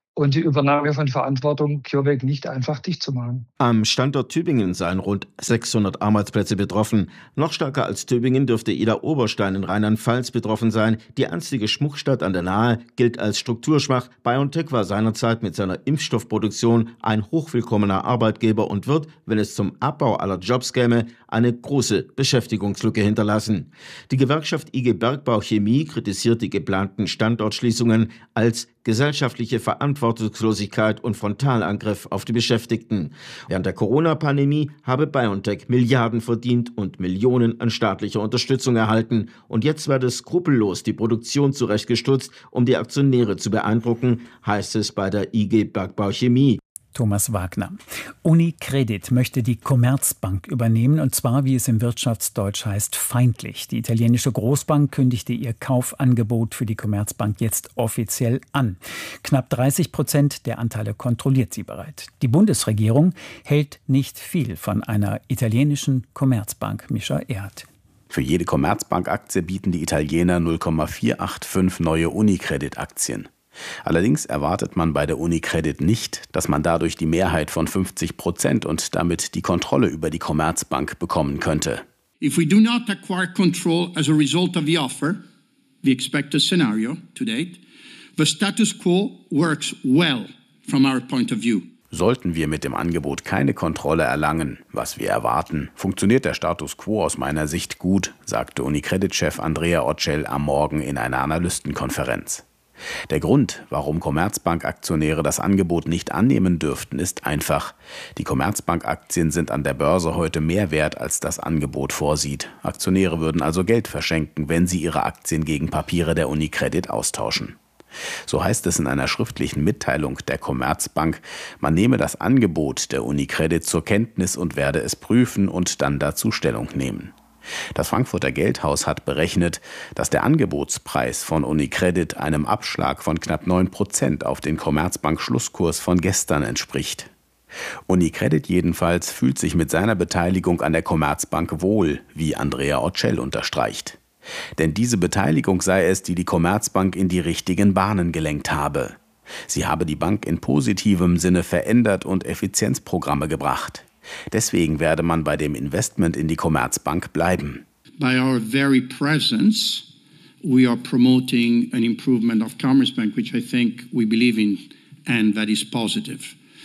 und die Übernahme von Verantwortung CureVac nicht einfach dicht zu machen. Am Standort Tübingen seien rund 600 Arbeitsplätze betroffen. Noch stärker als Tübingen dürfte Idar-Oberstein in Rheinland-Pfalz betroffen sein. Die einstige Schmuckstadt an der Nahe gilt als strukturschwach. BioNTech war seinerzeit mit seiner Impfstoffproduktion ein hochwillkommener Arbeitgeber und wird, wenn es zum Abbau aller Jobs käme, eine große Beschäftigungslücke hinterlassen. Die Gewerkschaft IG Bergbau Chemie kritisiert die geplanten Standortschließungen als gesellschaftliche Verantwortungslosigkeit und Frontalangriff auf die Beschäftigten. Während der Corona-Pandemie habe BioNTech Milliarden verdient und Millionen an staatlicher Unterstützung erhalten. Und jetzt werde skrupellos die Produktion zurechtgestutzt, um die Aktionäre zu beeindrucken, heißt es bei der IG Bergbau Chemie. Thomas Wagner. UniCredit möchte die Commerzbank übernehmen, und zwar, wie es im Wirtschaftsdeutsch heißt, feindlich. Die italienische Großbank kündigte ihr Kaufangebot für die Commerzbank jetzt offiziell an. Knapp 30% der Anteile kontrolliert sie bereits. Die Bundesregierung hält nicht viel von einer italienischen Commerzbank. Mischa Erhardt. Für jede Commerzbank-Aktie bieten die Italiener 0,485 neue UniCredit-Aktien. Allerdings erwartet man bei der UniCredit nicht, dass man dadurch die Mehrheit von 50% und damit die Kontrolle über die Commerzbank bekommen könnte. If we do not acquire control as a result of the offer, we expect a scenario to date, the status quo works well from our point of view. Sollten wir mit dem Angebot keine Kontrolle erlangen, was wir erwarten, funktioniert der Status quo aus meiner Sicht gut, sagte UniCredit-Chef Andrea Orcel am Morgen in einer Analystenkonferenz. Der Grund, warum Commerzbank-Aktionäre das Angebot nicht annehmen dürften, ist einfach. Die Commerzbank-Aktien sind an der Börse heute mehr wert, als das Angebot vorsieht. Aktionäre würden also Geld verschenken, wenn sie ihre Aktien gegen Papiere der UniCredit austauschen. So heißt es in einer schriftlichen Mitteilung der Commerzbank, man nehme das Angebot der UniCredit zur Kenntnis und werde es prüfen und dann dazu Stellung nehmen. Das Frankfurter Geldhaus hat berechnet, dass der Angebotspreis von UniCredit einem Abschlag von knapp 9% auf den Commerzbank-Schlusskurs von gestern entspricht. UniCredit jedenfalls fühlt sich mit seiner Beteiligung an der Commerzbank wohl, wie Andrea Orcel unterstreicht. Denn diese Beteiligung sei es, die die Commerzbank in die richtigen Bahnen gelenkt habe. Sie habe die Bank in positivem Sinne verändert und Effizienzprogramme gebracht. Deswegen werde man bei dem Investment in die Commerzbank bleiben. By our very presence, we are promoting an improvement of Commerzbank, which I think we believe in and that is positive.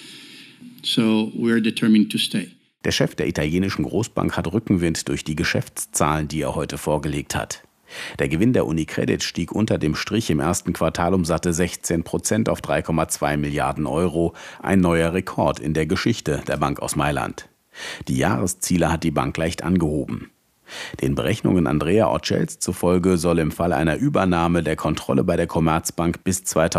So we're determined to stay. Der Chef der italienischen Großbank hat Rückenwind durch die Geschäftszahlen, die er heute vorgelegt hat. Der Gewinn der UniCredit stieg unter dem Strich im ersten Quartal um satte 16% auf 3,2 Milliarden Euro, ein neuer Rekord in der Geschichte der Bank aus Mailand. Die Jahresziele hat die Bank leicht angehoben. Den Berechnungen Andrea Orcels zufolge soll im Fall einer Übernahme der Kontrolle bei der Commerzbank bis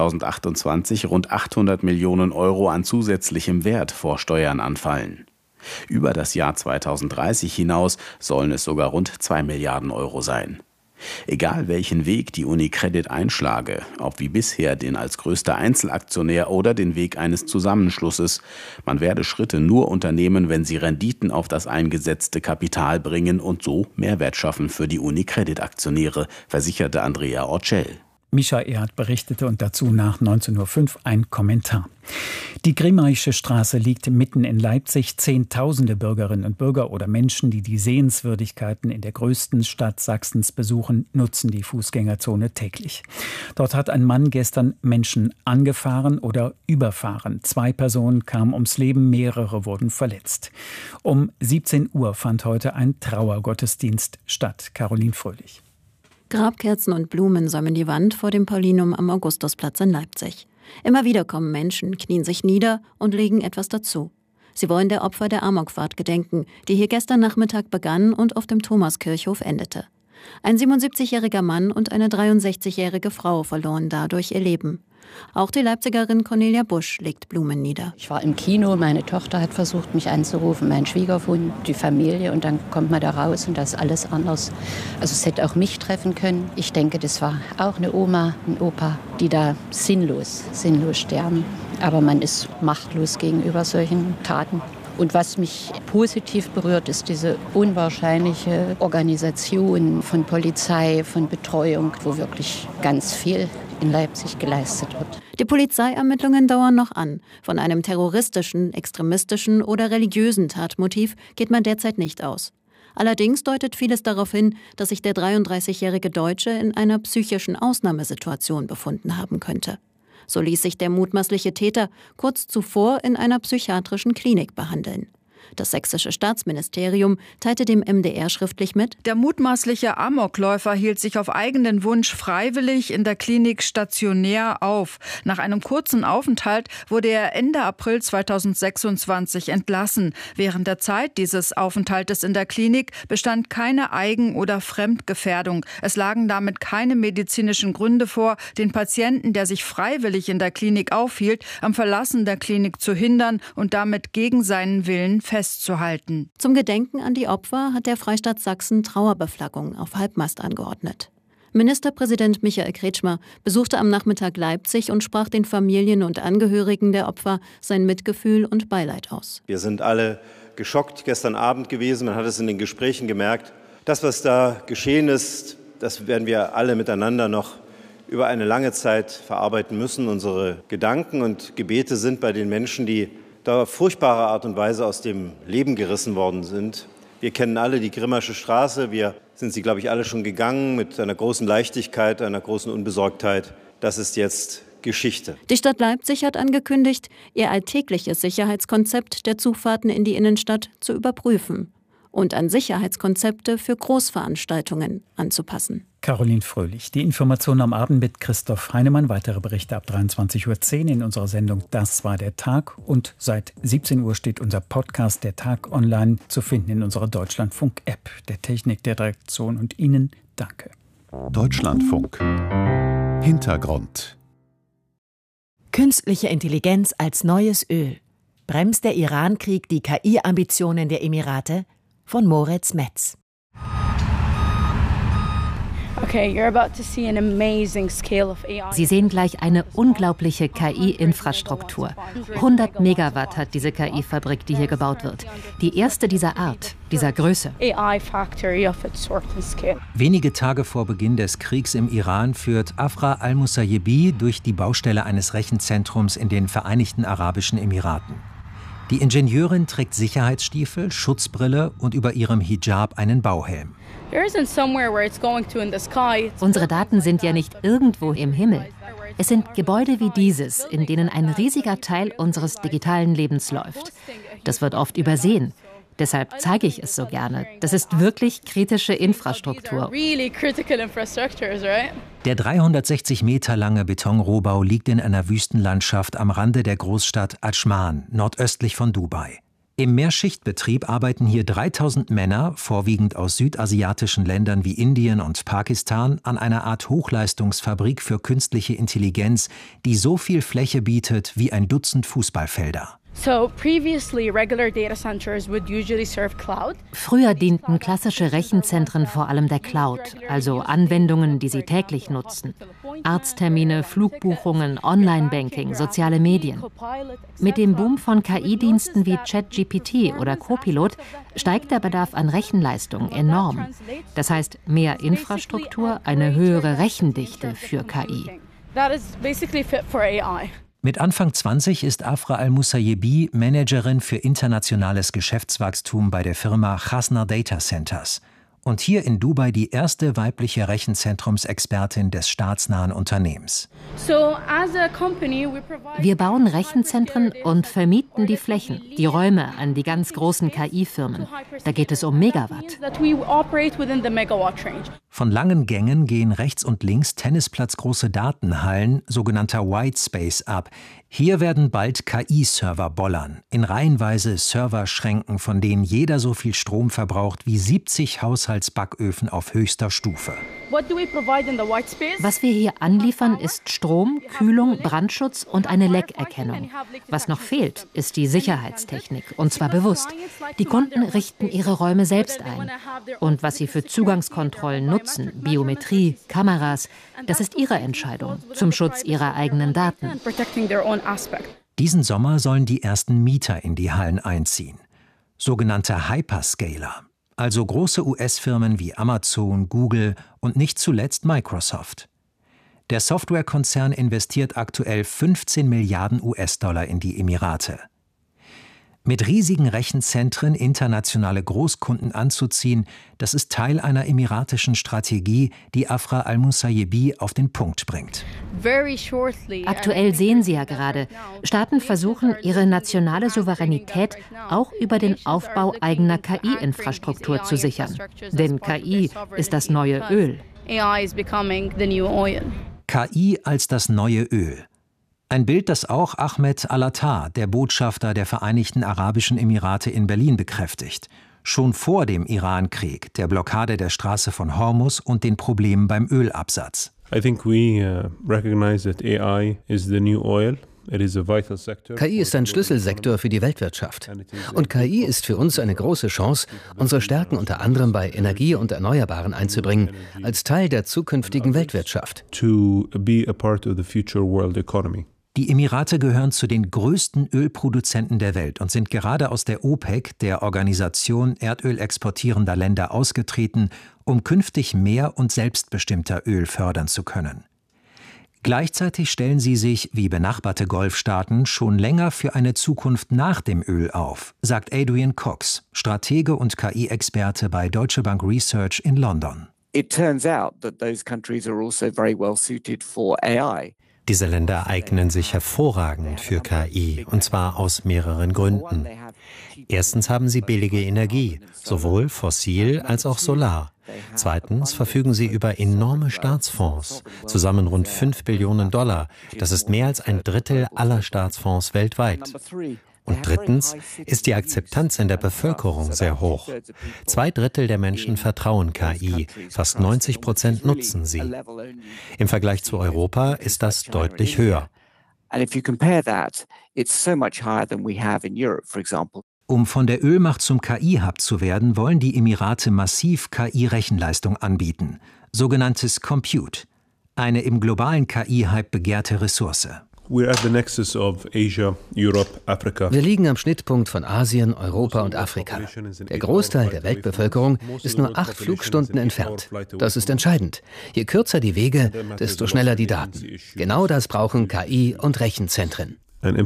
2028 rund 800 Millionen Euro an zusätzlichem Wert vor Steuern anfallen. Über das Jahr 2030 hinaus sollen es sogar rund 2 Milliarden Euro sein. Egal welchen Weg die UniCredit einschlage, ob wie bisher den als größter Einzelaktionär oder den Weg eines Zusammenschlusses, man werde Schritte nur unternehmen, wenn sie Renditen auf das eingesetzte Kapital bringen und so Mehrwert schaffen für die UniCredit-Aktionäre, versicherte Andrea Orcel. Mischa Erhardt berichtete und dazu nach 19:05 Uhr ein Kommentar. Die Grimmaische Straße liegt mitten in Leipzig. Zehntausende Bürgerinnen und Bürger oder Menschen, die die Sehenswürdigkeiten in der größten Stadt Sachsens besuchen, nutzen die Fußgängerzone täglich. Dort hat ein Mann gestern Menschen angefahren oder überfahren. 2 Personen kamen ums Leben, mehrere wurden verletzt. Um 17 Uhr fand heute ein Trauergottesdienst statt. Caroline Fröhlich. Grabkerzen und Blumen säumen die Wand vor dem Paulinum am Augustusplatz in Leipzig. Immer wieder kommen Menschen, knien sich nieder und legen etwas dazu. Sie wollen der Opfer der Amokfahrt gedenken, die hier gestern Nachmittag begann und auf dem Thomaskirchhof endete. Ein 77-jähriger Mann und eine 63-jährige Frau verloren dadurch ihr Leben. Auch die Leipzigerin Cornelia Busch legt Blumen nieder. Ich war im Kino, meine Tochter hat versucht, mich anzurufen, mein Schwiegersohn, die Familie, und dann kommt man da raus und da ist alles anders. Also es hätte auch mich treffen können. Ich denke, das war auch eine Oma, ein Opa, die da sinnlos sterben. Aber man ist machtlos gegenüber solchen Taten. Und was mich positiv berührt, ist diese unwahrscheinliche Organisation von Polizei, von Betreuung, wo wirklich ganz viel in Leipzig geleistet wird. Die Polizeiermittlungen dauern noch an. Von einem terroristischen, extremistischen oder religiösen Tatmotiv geht man derzeit nicht aus. Allerdings deutet vieles darauf hin, dass sich der 33-jährige Deutsche in einer psychischen Ausnahmesituation befunden haben könnte. So ließ sich der mutmaßliche Täter kurz zuvor in einer psychiatrischen Klinik behandeln. Das sächsische Staatsministerium teilte dem MDR schriftlich mit: Der mutmaßliche Amokläufer hielt sich auf eigenen Wunsch freiwillig in der Klinik stationär auf. Nach einem kurzen Aufenthalt wurde er Ende April 2026 entlassen. Während der Zeit dieses Aufenthaltes in der Klinik bestand keine Eigen- oder Fremdgefährdung. Es lagen damit keine medizinischen Gründe vor, den Patienten, der sich freiwillig in der Klinik aufhielt, am Verlassen der Klinik zu hindern und damit gegen seinen Willen festzuhalten. Zum Gedenken an die Opfer hat der Freistaat Sachsen Trauerbeflaggung auf Halbmast angeordnet. Ministerpräsident Michael Kretschmer besuchte am Nachmittag Leipzig und sprach den Familien und Angehörigen der Opfer sein Mitgefühl und Beileid aus. Wir sind alle geschockt gestern Abend gewesen. Man hat es in den Gesprächen gemerkt. Das, was da geschehen ist, das werden wir alle miteinander noch über eine lange Zeit verarbeiten müssen. Unsere Gedanken und Gebete sind bei den Menschen, die da auf furchtbare Art und Weise aus dem Leben gerissen worden sind. Wir kennen alle die Grimmersche Straße. Wir sind sie, glaube ich, alle schon gegangen mit einer großen Leichtigkeit, einer großen Unbesorgtheit. Das ist jetzt Geschichte. Die Stadt Leipzig hat angekündigt, ihr alltägliches Sicherheitskonzept der Zufahrten in die Innenstadt zu überprüfen und an Sicherheitskonzepte für Großveranstaltungen anzupassen. Caroline Fröhlich. Die Information am Abend mit Christoph Heinemann. Weitere Berichte ab 23:10 Uhr in unserer Sendung Das war der Tag. Und seit 17 Uhr steht unser Podcast Der Tag online zu finden in unserer Deutschlandfunk-App. Der Technik, der Redaktion und Ihnen danke. Deutschlandfunk. Hintergrund. Künstliche Intelligenz als neues Öl. Bremst der Iran-Krieg die KI-Ambitionen der Emirate? Von Moritz Metz. Sie sehen gleich eine unglaubliche KI-Infrastruktur. 100 Megawatt hat diese KI-Fabrik, die hier gebaut wird. Die erste dieser Art, dieser Größe. Wenige Tage vor Beginn des Kriegs im Iran führt Afra al-Musayebi durch die Baustelle eines Rechenzentrums in den Vereinigten Arabischen Emiraten. Die Ingenieurin trägt Sicherheitsstiefel, Schutzbrille und über ihrem Hijab einen Bauhelm. Unsere Daten sind ja nicht irgendwo im Himmel. Es sind Gebäude wie dieses, in denen ein riesiger Teil unseres digitalen Lebens läuft. Das wird oft übersehen. Deshalb zeige ich es so gerne. Das ist wirklich kritische Infrastruktur. Der 360 Meter lange Betonrohbau liegt in einer Wüstenlandschaft am Rande der Großstadt Ajman, nordöstlich von Dubai. Im Mehrschichtbetrieb arbeiten hier 3000 Männer, vorwiegend aus südasiatischen Ländern wie Indien und Pakistan, an einer Art Hochleistungsfabrik für künstliche Intelligenz, die so viel Fläche bietet wie ein Dutzend Fußballfelder. Früher dienten klassische Rechenzentren vor allem der Cloud, also Anwendungen, die sie täglich nutzen. Arzttermine, Flugbuchungen, Online-Banking, soziale Medien. Mit dem Boom von KI-Diensten wie ChatGPT oder Copilot steigt der Bedarf an Rechenleistung enorm. Das heißt, mehr Infrastruktur, eine höhere Rechendichte für KI. Mit Anfang 20 ist Afra al-Musayebi Managerin für internationales Geschäftswachstum bei der Firma Chasna Data Centers und hier in Dubai die erste weibliche Rechenzentrumsexpertin des staatsnahen Unternehmens. Wir bauen Rechenzentren und vermieten die Flächen, die Räume an die ganz großen KI-Firmen. Da geht es um Megawatt. Von langen Gängen gehen rechts und links tennisplatzgroße Datenhallen, sogenannter White Space, ab. Hier werden bald KI-Server bollern, in reihenweise Serverschränken, von denen jeder so viel Strom verbraucht wie 70 Haushaltsbacköfen auf höchster Stufe. Was wir hier anliefern, ist Strom, Kühlung, Brandschutz und eine Leckerkennung. Was noch fehlt, ist die Sicherheitstechnik, und zwar bewusst. Die Kunden richten ihre Räume selbst ein. Und was sie für Zugangskontrollen nutzen, Biometrie, Kameras, das ist ihre Entscheidung zum Schutz ihrer eigenen Daten. Diesen Sommer sollen die ersten Mieter in die Hallen einziehen. Sogenannte Hyperscaler, also große US-Firmen wie Amazon, Google und nicht zuletzt Microsoft. Der Softwarekonzern investiert aktuell 15 Milliarden US-Dollar in die Emirate. Mit riesigen Rechenzentren internationale Großkunden anzuziehen, das ist Teil einer emiratischen Strategie, die Afra Al-Musayebi auf den Punkt bringt. Aktuell sehen Sie ja gerade, Staaten versuchen, ihre nationale Souveränität auch über den Aufbau eigener KI-Infrastruktur zu sichern. Denn KI ist das neue Öl. KI als das neue Öl. Ein Bild, das auch Ahmed Al-Attar, der Botschafter der Vereinigten Arabischen Emirate in Berlin, bekräftigt. Schon vor dem Iran-Krieg, der Blockade der Straße von Hormuz und den Problemen beim Ölabsatz. I think we recognize that AI is the new oil. KI ist ein Schlüsselsektor für die Weltwirtschaft. Und KI ist für uns eine große Chance, unsere Stärken unter anderem bei Energie und Erneuerbaren einzubringen, als Teil der zukünftigen Weltwirtschaft. Die Emirate gehören zu den größten Ölproduzenten der Welt und sind gerade aus der OPEC, der Organisation Erdöl exportierender Länder, ausgetreten, um künftig mehr und selbstbestimmter Öl fördern zu können. Gleichzeitig stellen sie sich, wie benachbarte Golfstaaten, schon länger für eine Zukunft nach dem Öl auf, sagt Adrian Cox, Stratege und KI-Experte bei Deutsche Bank Research in London. It turns out that those countries are also very well suited for AI. Diese Länder eignen sich hervorragend für KI, und zwar aus mehreren Gründen. Erstens haben sie billige Energie, sowohl fossil als auch solar. Zweitens verfügen sie über enorme Staatsfonds, zusammen rund 5 Billionen $. Das ist mehr als ein Drittel aller Staatsfonds weltweit. Und drittens ist die Akzeptanz in der Bevölkerung sehr hoch. 2/3 der Menschen vertrauen KI, fast 90% nutzen sie. Im Vergleich zu Europa ist das deutlich höher. Um von der Ölmacht zum KI-Hub zu werden, wollen die Emirate massiv KI-Rechenleistung anbieten, sogenanntes Compute, eine im globalen KI-Hype begehrte Ressource. Wir liegen am Schnittpunkt von Asien, Europa und Afrika. Der Großteil der Weltbevölkerung ist nur 8 Flugstunden entfernt. Das ist entscheidend. Je kürzer die Wege, desto schneller die Daten. Genau das brauchen KI und Rechenzentren.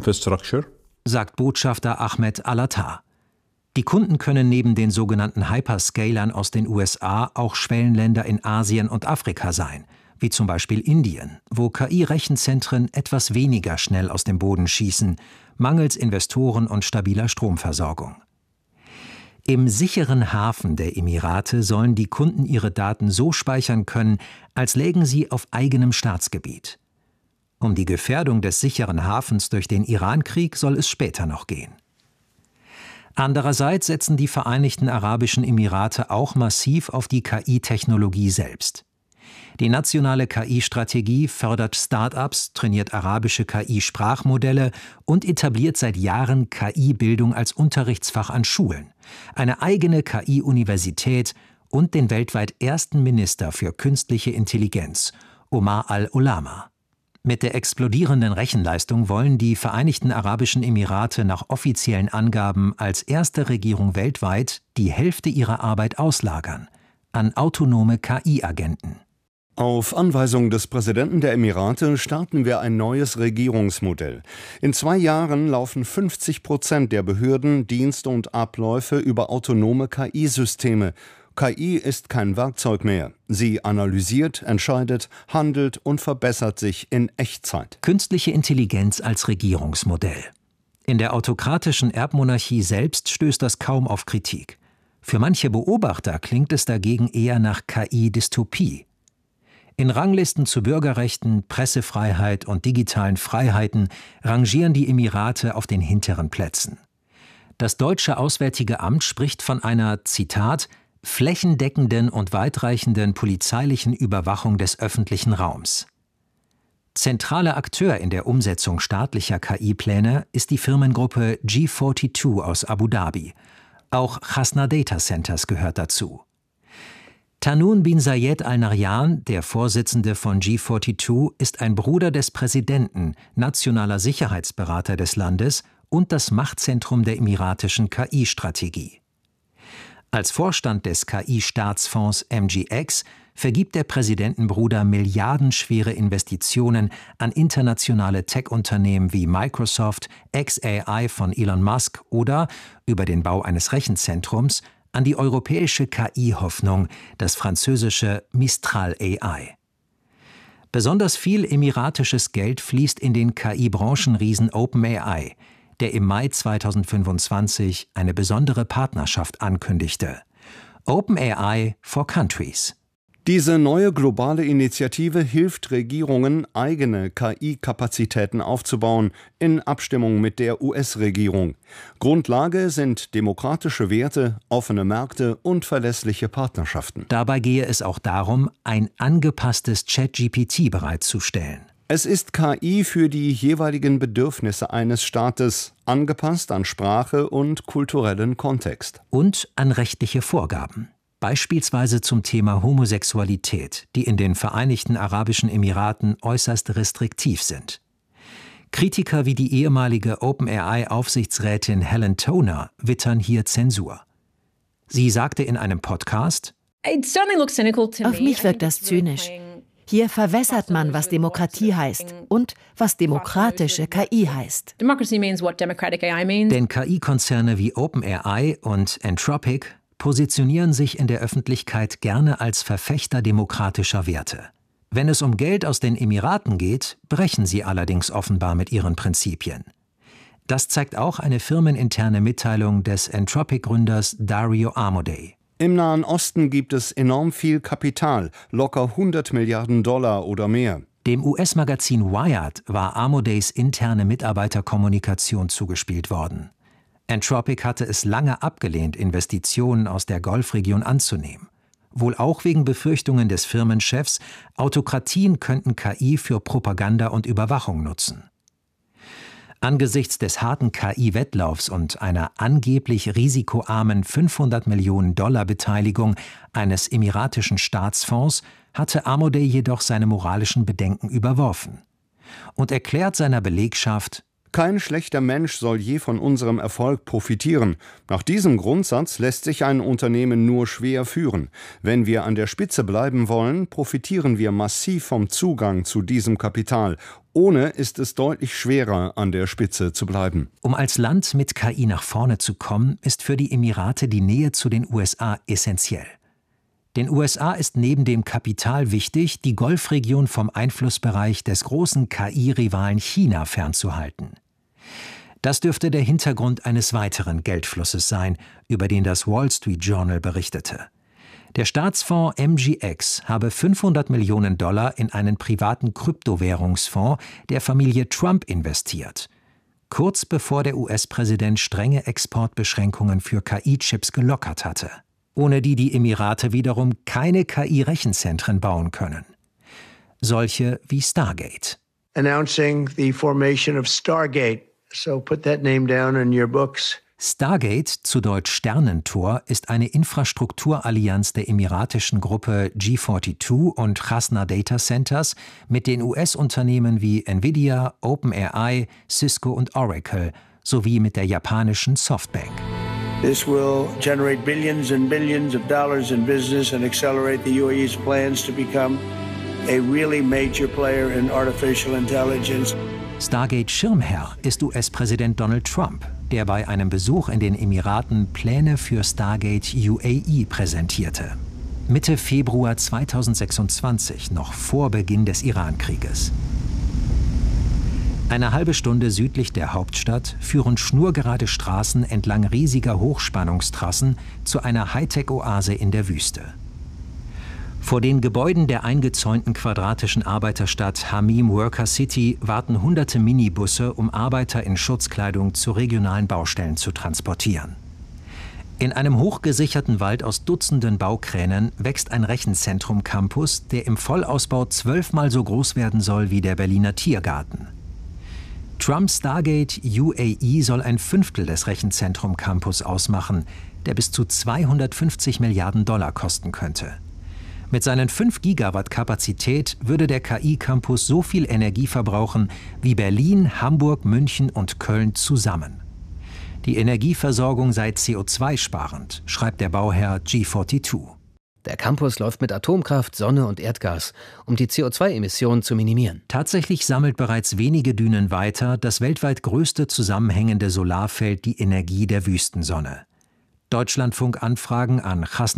Sagt Botschafter Ahmed Al-Attar. Die Kunden können neben den sogenannten Hyperscalern aus den USA auch Schwellenländer in Asien und Afrika sein, wie zum Beispiel Indien, wo KI-Rechenzentren etwas weniger schnell aus dem Boden schießen, mangels Investoren und stabiler Stromversorgung. Im sicheren Hafen der Emirate sollen die Kunden ihre Daten so speichern können, als lägen sie auf eigenem Staatsgebiet. Um die Gefährdung des sicheren Hafens durch den Irankrieg soll es später noch gehen. Andererseits setzen die Vereinigten Arabischen Emirate auch massiv auf die KI-Technologie selbst. Die nationale KI-Strategie fördert Start-ups, trainiert arabische KI-Sprachmodelle und etabliert seit Jahren KI-Bildung als Unterrichtsfach an Schulen, eine eigene KI-Universität und den weltweit ersten Minister für künstliche Intelligenz, Omar Al-Olama. Mit der explodierenden Rechenleistung wollen die Vereinigten Arabischen Emirate nach offiziellen Angaben als erste Regierung weltweit die Hälfte ihrer Arbeit auslagern an autonome KI-Agenten. Auf Anweisung des Präsidenten der Emirate starten wir ein neues Regierungsmodell. In 2 Jahren laufen 50% der Behörden, Dienste und Abläufe über autonome KI-Systeme. KI ist kein Werkzeug mehr. Sie analysiert, entscheidet, handelt und verbessert sich in Echtzeit. Künstliche Intelligenz als Regierungsmodell. In der autokratischen Erbmonarchie selbst stößt das kaum auf Kritik. Für manche Beobachter klingt es dagegen eher nach KI-Dystopie. In Ranglisten zu Bürgerrechten, Pressefreiheit und digitalen Freiheiten rangieren die Emirate auf den hinteren Plätzen. Das deutsche Auswärtige Amt spricht von einer, Zitat, flächendeckenden und weitreichenden polizeilichen Überwachung des öffentlichen Raums. Zentraler Akteur in der Umsetzung staatlicher KI-Pläne ist die Firmengruppe G42 aus Abu Dhabi. Auch Chasna Data Centers gehört dazu. Tanoon bin Zayed Al-Nahyan, der Vorsitzende von G42, ist ein Bruder des Präsidenten, nationaler Sicherheitsberater des Landes und das Machtzentrum der emiratischen KI-Strategie. Als Vorstand des KI-Staatsfonds MGX vergibt der Präsidentenbruder milliardenschwere Investitionen an internationale Tech-Unternehmen wie Microsoft, xAI von Elon Musk oder, über den Bau eines Rechenzentrums, an die europäische KI-Hoffnung, das französische Mistral AI. Besonders viel emiratisches Geld fließt in den KI-Branchenriesen OpenAI, der im Mai 2025 eine besondere Partnerschaft ankündigte. OpenAI for Countries. Diese neue globale Initiative hilft Regierungen, eigene KI-Kapazitäten aufzubauen, in Abstimmung mit der US-Regierung. Grundlage sind demokratische Werte, offene Märkte und verlässliche Partnerschaften. Dabei gehe es auch darum, ein angepasstes ChatGPT bereitzustellen. Es ist KI für die jeweiligen Bedürfnisse eines Staates, angepasst an Sprache und kulturellen Kontext. Und an rechtliche Vorgaben. Beispielsweise zum Thema Homosexualität, die in den Vereinigten Arabischen Emiraten äußerst restriktiv sind. Kritiker wie die ehemalige OpenAI-Aufsichtsrätin Helen Toner wittern hier Zensur. Sie sagte in einem Podcast: Auf mich wirkt das zynisch. Hier verwässert man, was Demokratie heißt und was demokratische KI heißt. Denn KI-Konzerne wie OpenAI und Anthropic positionieren sich in der Öffentlichkeit gerne als Verfechter demokratischer Werte. Wenn es um Geld aus den Emiraten geht, brechen sie allerdings offenbar mit ihren Prinzipien. Das zeigt auch eine firmeninterne Mitteilung des Anthropic-Gründers Dario Amodei. Im Nahen Osten gibt es enorm viel Kapital, locker 100 Milliarden Dollar oder mehr. Dem US-Magazin Wired war Amodeis interne Mitarbeiterkommunikation zugespielt worden. Anthropic hatte es lange abgelehnt, Investitionen aus der Golfregion anzunehmen. Wohl auch wegen Befürchtungen des Firmenchefs, Autokratien könnten KI für Propaganda und Überwachung nutzen. Angesichts des harten KI-Wettlaufs und einer angeblich risikoarmen 500 Millionen Dollar Beteiligung eines emiratischen Staatsfonds hatte Amodei jedoch seine moralischen Bedenken überworfen und erklärt seiner Belegschaft: Kein schlechter Mensch soll je von unserem Erfolg profitieren. Nach diesem Grundsatz lässt sich ein Unternehmen nur schwer führen. Wenn wir an der Spitze bleiben wollen, profitieren wir massiv vom Zugang zu diesem Kapital. Ohne ist es deutlich schwerer, an der Spitze zu bleiben. Um als Land mit KI nach vorne zu kommen, ist für die Emirate die Nähe zu den USA essentiell. Den USA ist neben dem Kapital wichtig, die Golfregion vom Einflussbereich des großen KI-Rivalen China fernzuhalten. Das dürfte der Hintergrund eines weiteren Geldflusses sein, über den das Wall Street Journal berichtete. Der Staatsfonds MGX habe 500 Millionen Dollar in einen privaten Kryptowährungsfonds der Familie Trump investiert, kurz bevor der US-Präsident strenge Exportbeschränkungen für KI-Chips gelockert hatte, ohne die die Emirate wiederum keine KI-Rechenzentren bauen können. Solche wie Stargate. Announcing the formation of Stargate. So put that name down in your books. Stargate, zu Deutsch Sternentor, ist eine Infrastrukturallianz der emiratischen Gruppe G42 und Chasna Data Centers mit den US-Unternehmen wie Nvidia, OpenAI, Cisco und Oracle sowie mit der japanischen Softbank. This will generate billions and billions of dollars in business and accelerate the UAE's plans to become a really major player in artificial intelligence. Stargate-Schirmherr ist US-Präsident Donald Trump, der bei einem Besuch in den Emiraten Pläne für Stargate UAE präsentierte. Mitte Februar 2026, noch vor Beginn des Iran-Krieges. Eine halbe Stunde südlich der Hauptstadt führen schnurgerade Straßen entlang riesiger Hochspannungstrassen zu einer Hightech-Oase in der Wüste. Vor den Gebäuden der eingezäunten quadratischen Arbeiterstadt Hamim Worker City warten hunderte Minibusse, um Arbeiter in Schutzkleidung zu regionalen Baustellen zu transportieren. In einem hochgesicherten Wald aus Dutzenden Baukränen wächst ein Rechenzentrum-Campus, der im Vollausbau 12-mal so groß werden soll wie der Berliner Tiergarten. Trumps Stargate UAE soll ein Fünftel des Rechenzentrum-Campus ausmachen, der bis zu 250 Milliarden Dollar kosten könnte. Mit seinen 5 Gigawatt Kapazität würde der KI-Campus so viel Energie verbrauchen wie Berlin, Hamburg, München und Köln zusammen. Die Energieversorgung sei CO2-sparend, schreibt der Bauherr G42. Der Campus läuft mit Atomkraft, Sonne und Erdgas, um die CO2-Emissionen zu minimieren. Tatsächlich sammelt bereits wenige Dünen weiter das weltweit größte zusammenhängende Solarfeld die Energie der Wüstensonne. Deutschlandfunk-Anfragen an Chasna